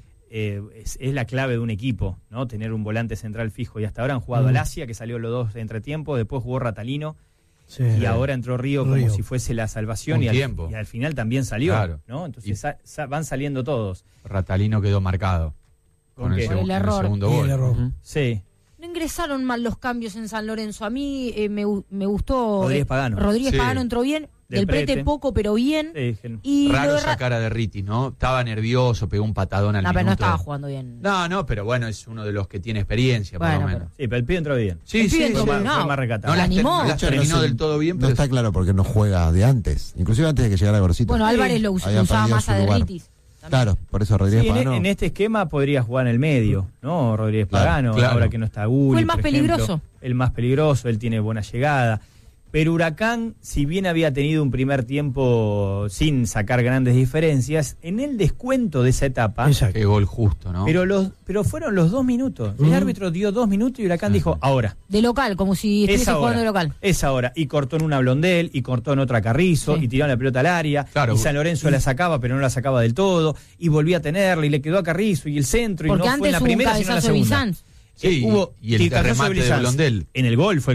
[SPEAKER 21] es la clave de un equipo, ¿no? Tener un volante central fijo. Y hasta ahora han jugado Alasia, que salió los 2 de entretiempo, después jugó Ratalino, y ahora entró Río como si fuese la salvación, y al final también salió, ¿no? Entonces van saliendo todos.
[SPEAKER 23] Ratalino quedó marcado con el segundo gol.
[SPEAKER 21] Sí.
[SPEAKER 22] No ingresaron mal los cambios en San Lorenzo. A mí me gustó.
[SPEAKER 21] Rodríguez Pagano.
[SPEAKER 22] Pagano entró bien, Del Prete poco, pero bien.
[SPEAKER 23] Y raro esa cara de Ritis, ¿no? Estaba nervioso, pegó un patadón al minuto.
[SPEAKER 22] Pero no estaba jugando bien.
[SPEAKER 23] No, pero bueno, es uno de los que tiene experiencia, por lo menos.
[SPEAKER 21] Sí, pero el pibe entró bien.
[SPEAKER 23] Sí,
[SPEAKER 21] fue más recatado.
[SPEAKER 22] No
[SPEAKER 23] la terminó del todo bien,
[SPEAKER 2] pero... No está claro porque no juega de antes. Inclusive antes de que llegara Gorcito.
[SPEAKER 22] Bueno, Álvarez lo usaba más a de Ritis.
[SPEAKER 2] Claro, por eso Rodríguez Pagano.
[SPEAKER 21] En este esquema podría jugar en el medio, ¿no? Rodríguez Pagano, ahora que no está Gulli.
[SPEAKER 22] Fue el más peligroso.
[SPEAKER 21] El más peligroso, él tiene buena llegada. Pero Huracán, si bien había tenido un primer tiempo sin sacar grandes diferencias, en el descuento de esa etapa...
[SPEAKER 23] Qué gol justo, ¿no?
[SPEAKER 21] Pero fueron los 2 minutos. El árbitro dio 2 minutos y Huracán dijo, ahora.
[SPEAKER 22] De local, como si estuviese jugando de local.
[SPEAKER 21] Es ahora. Y cortó en una Blondel, y cortó en otra Carrizo, y tiró la pelota al área.
[SPEAKER 23] Claro.
[SPEAKER 21] Y San Lorenzo la sacaba, pero no la sacaba del todo. Y volvía a tenerla, y le quedó a Carrizo, y el centro,
[SPEAKER 22] porque
[SPEAKER 21] y no fue en la primera, sino en la segunda.
[SPEAKER 23] Sí, y el remate de Blondel.
[SPEAKER 21] En el gol fue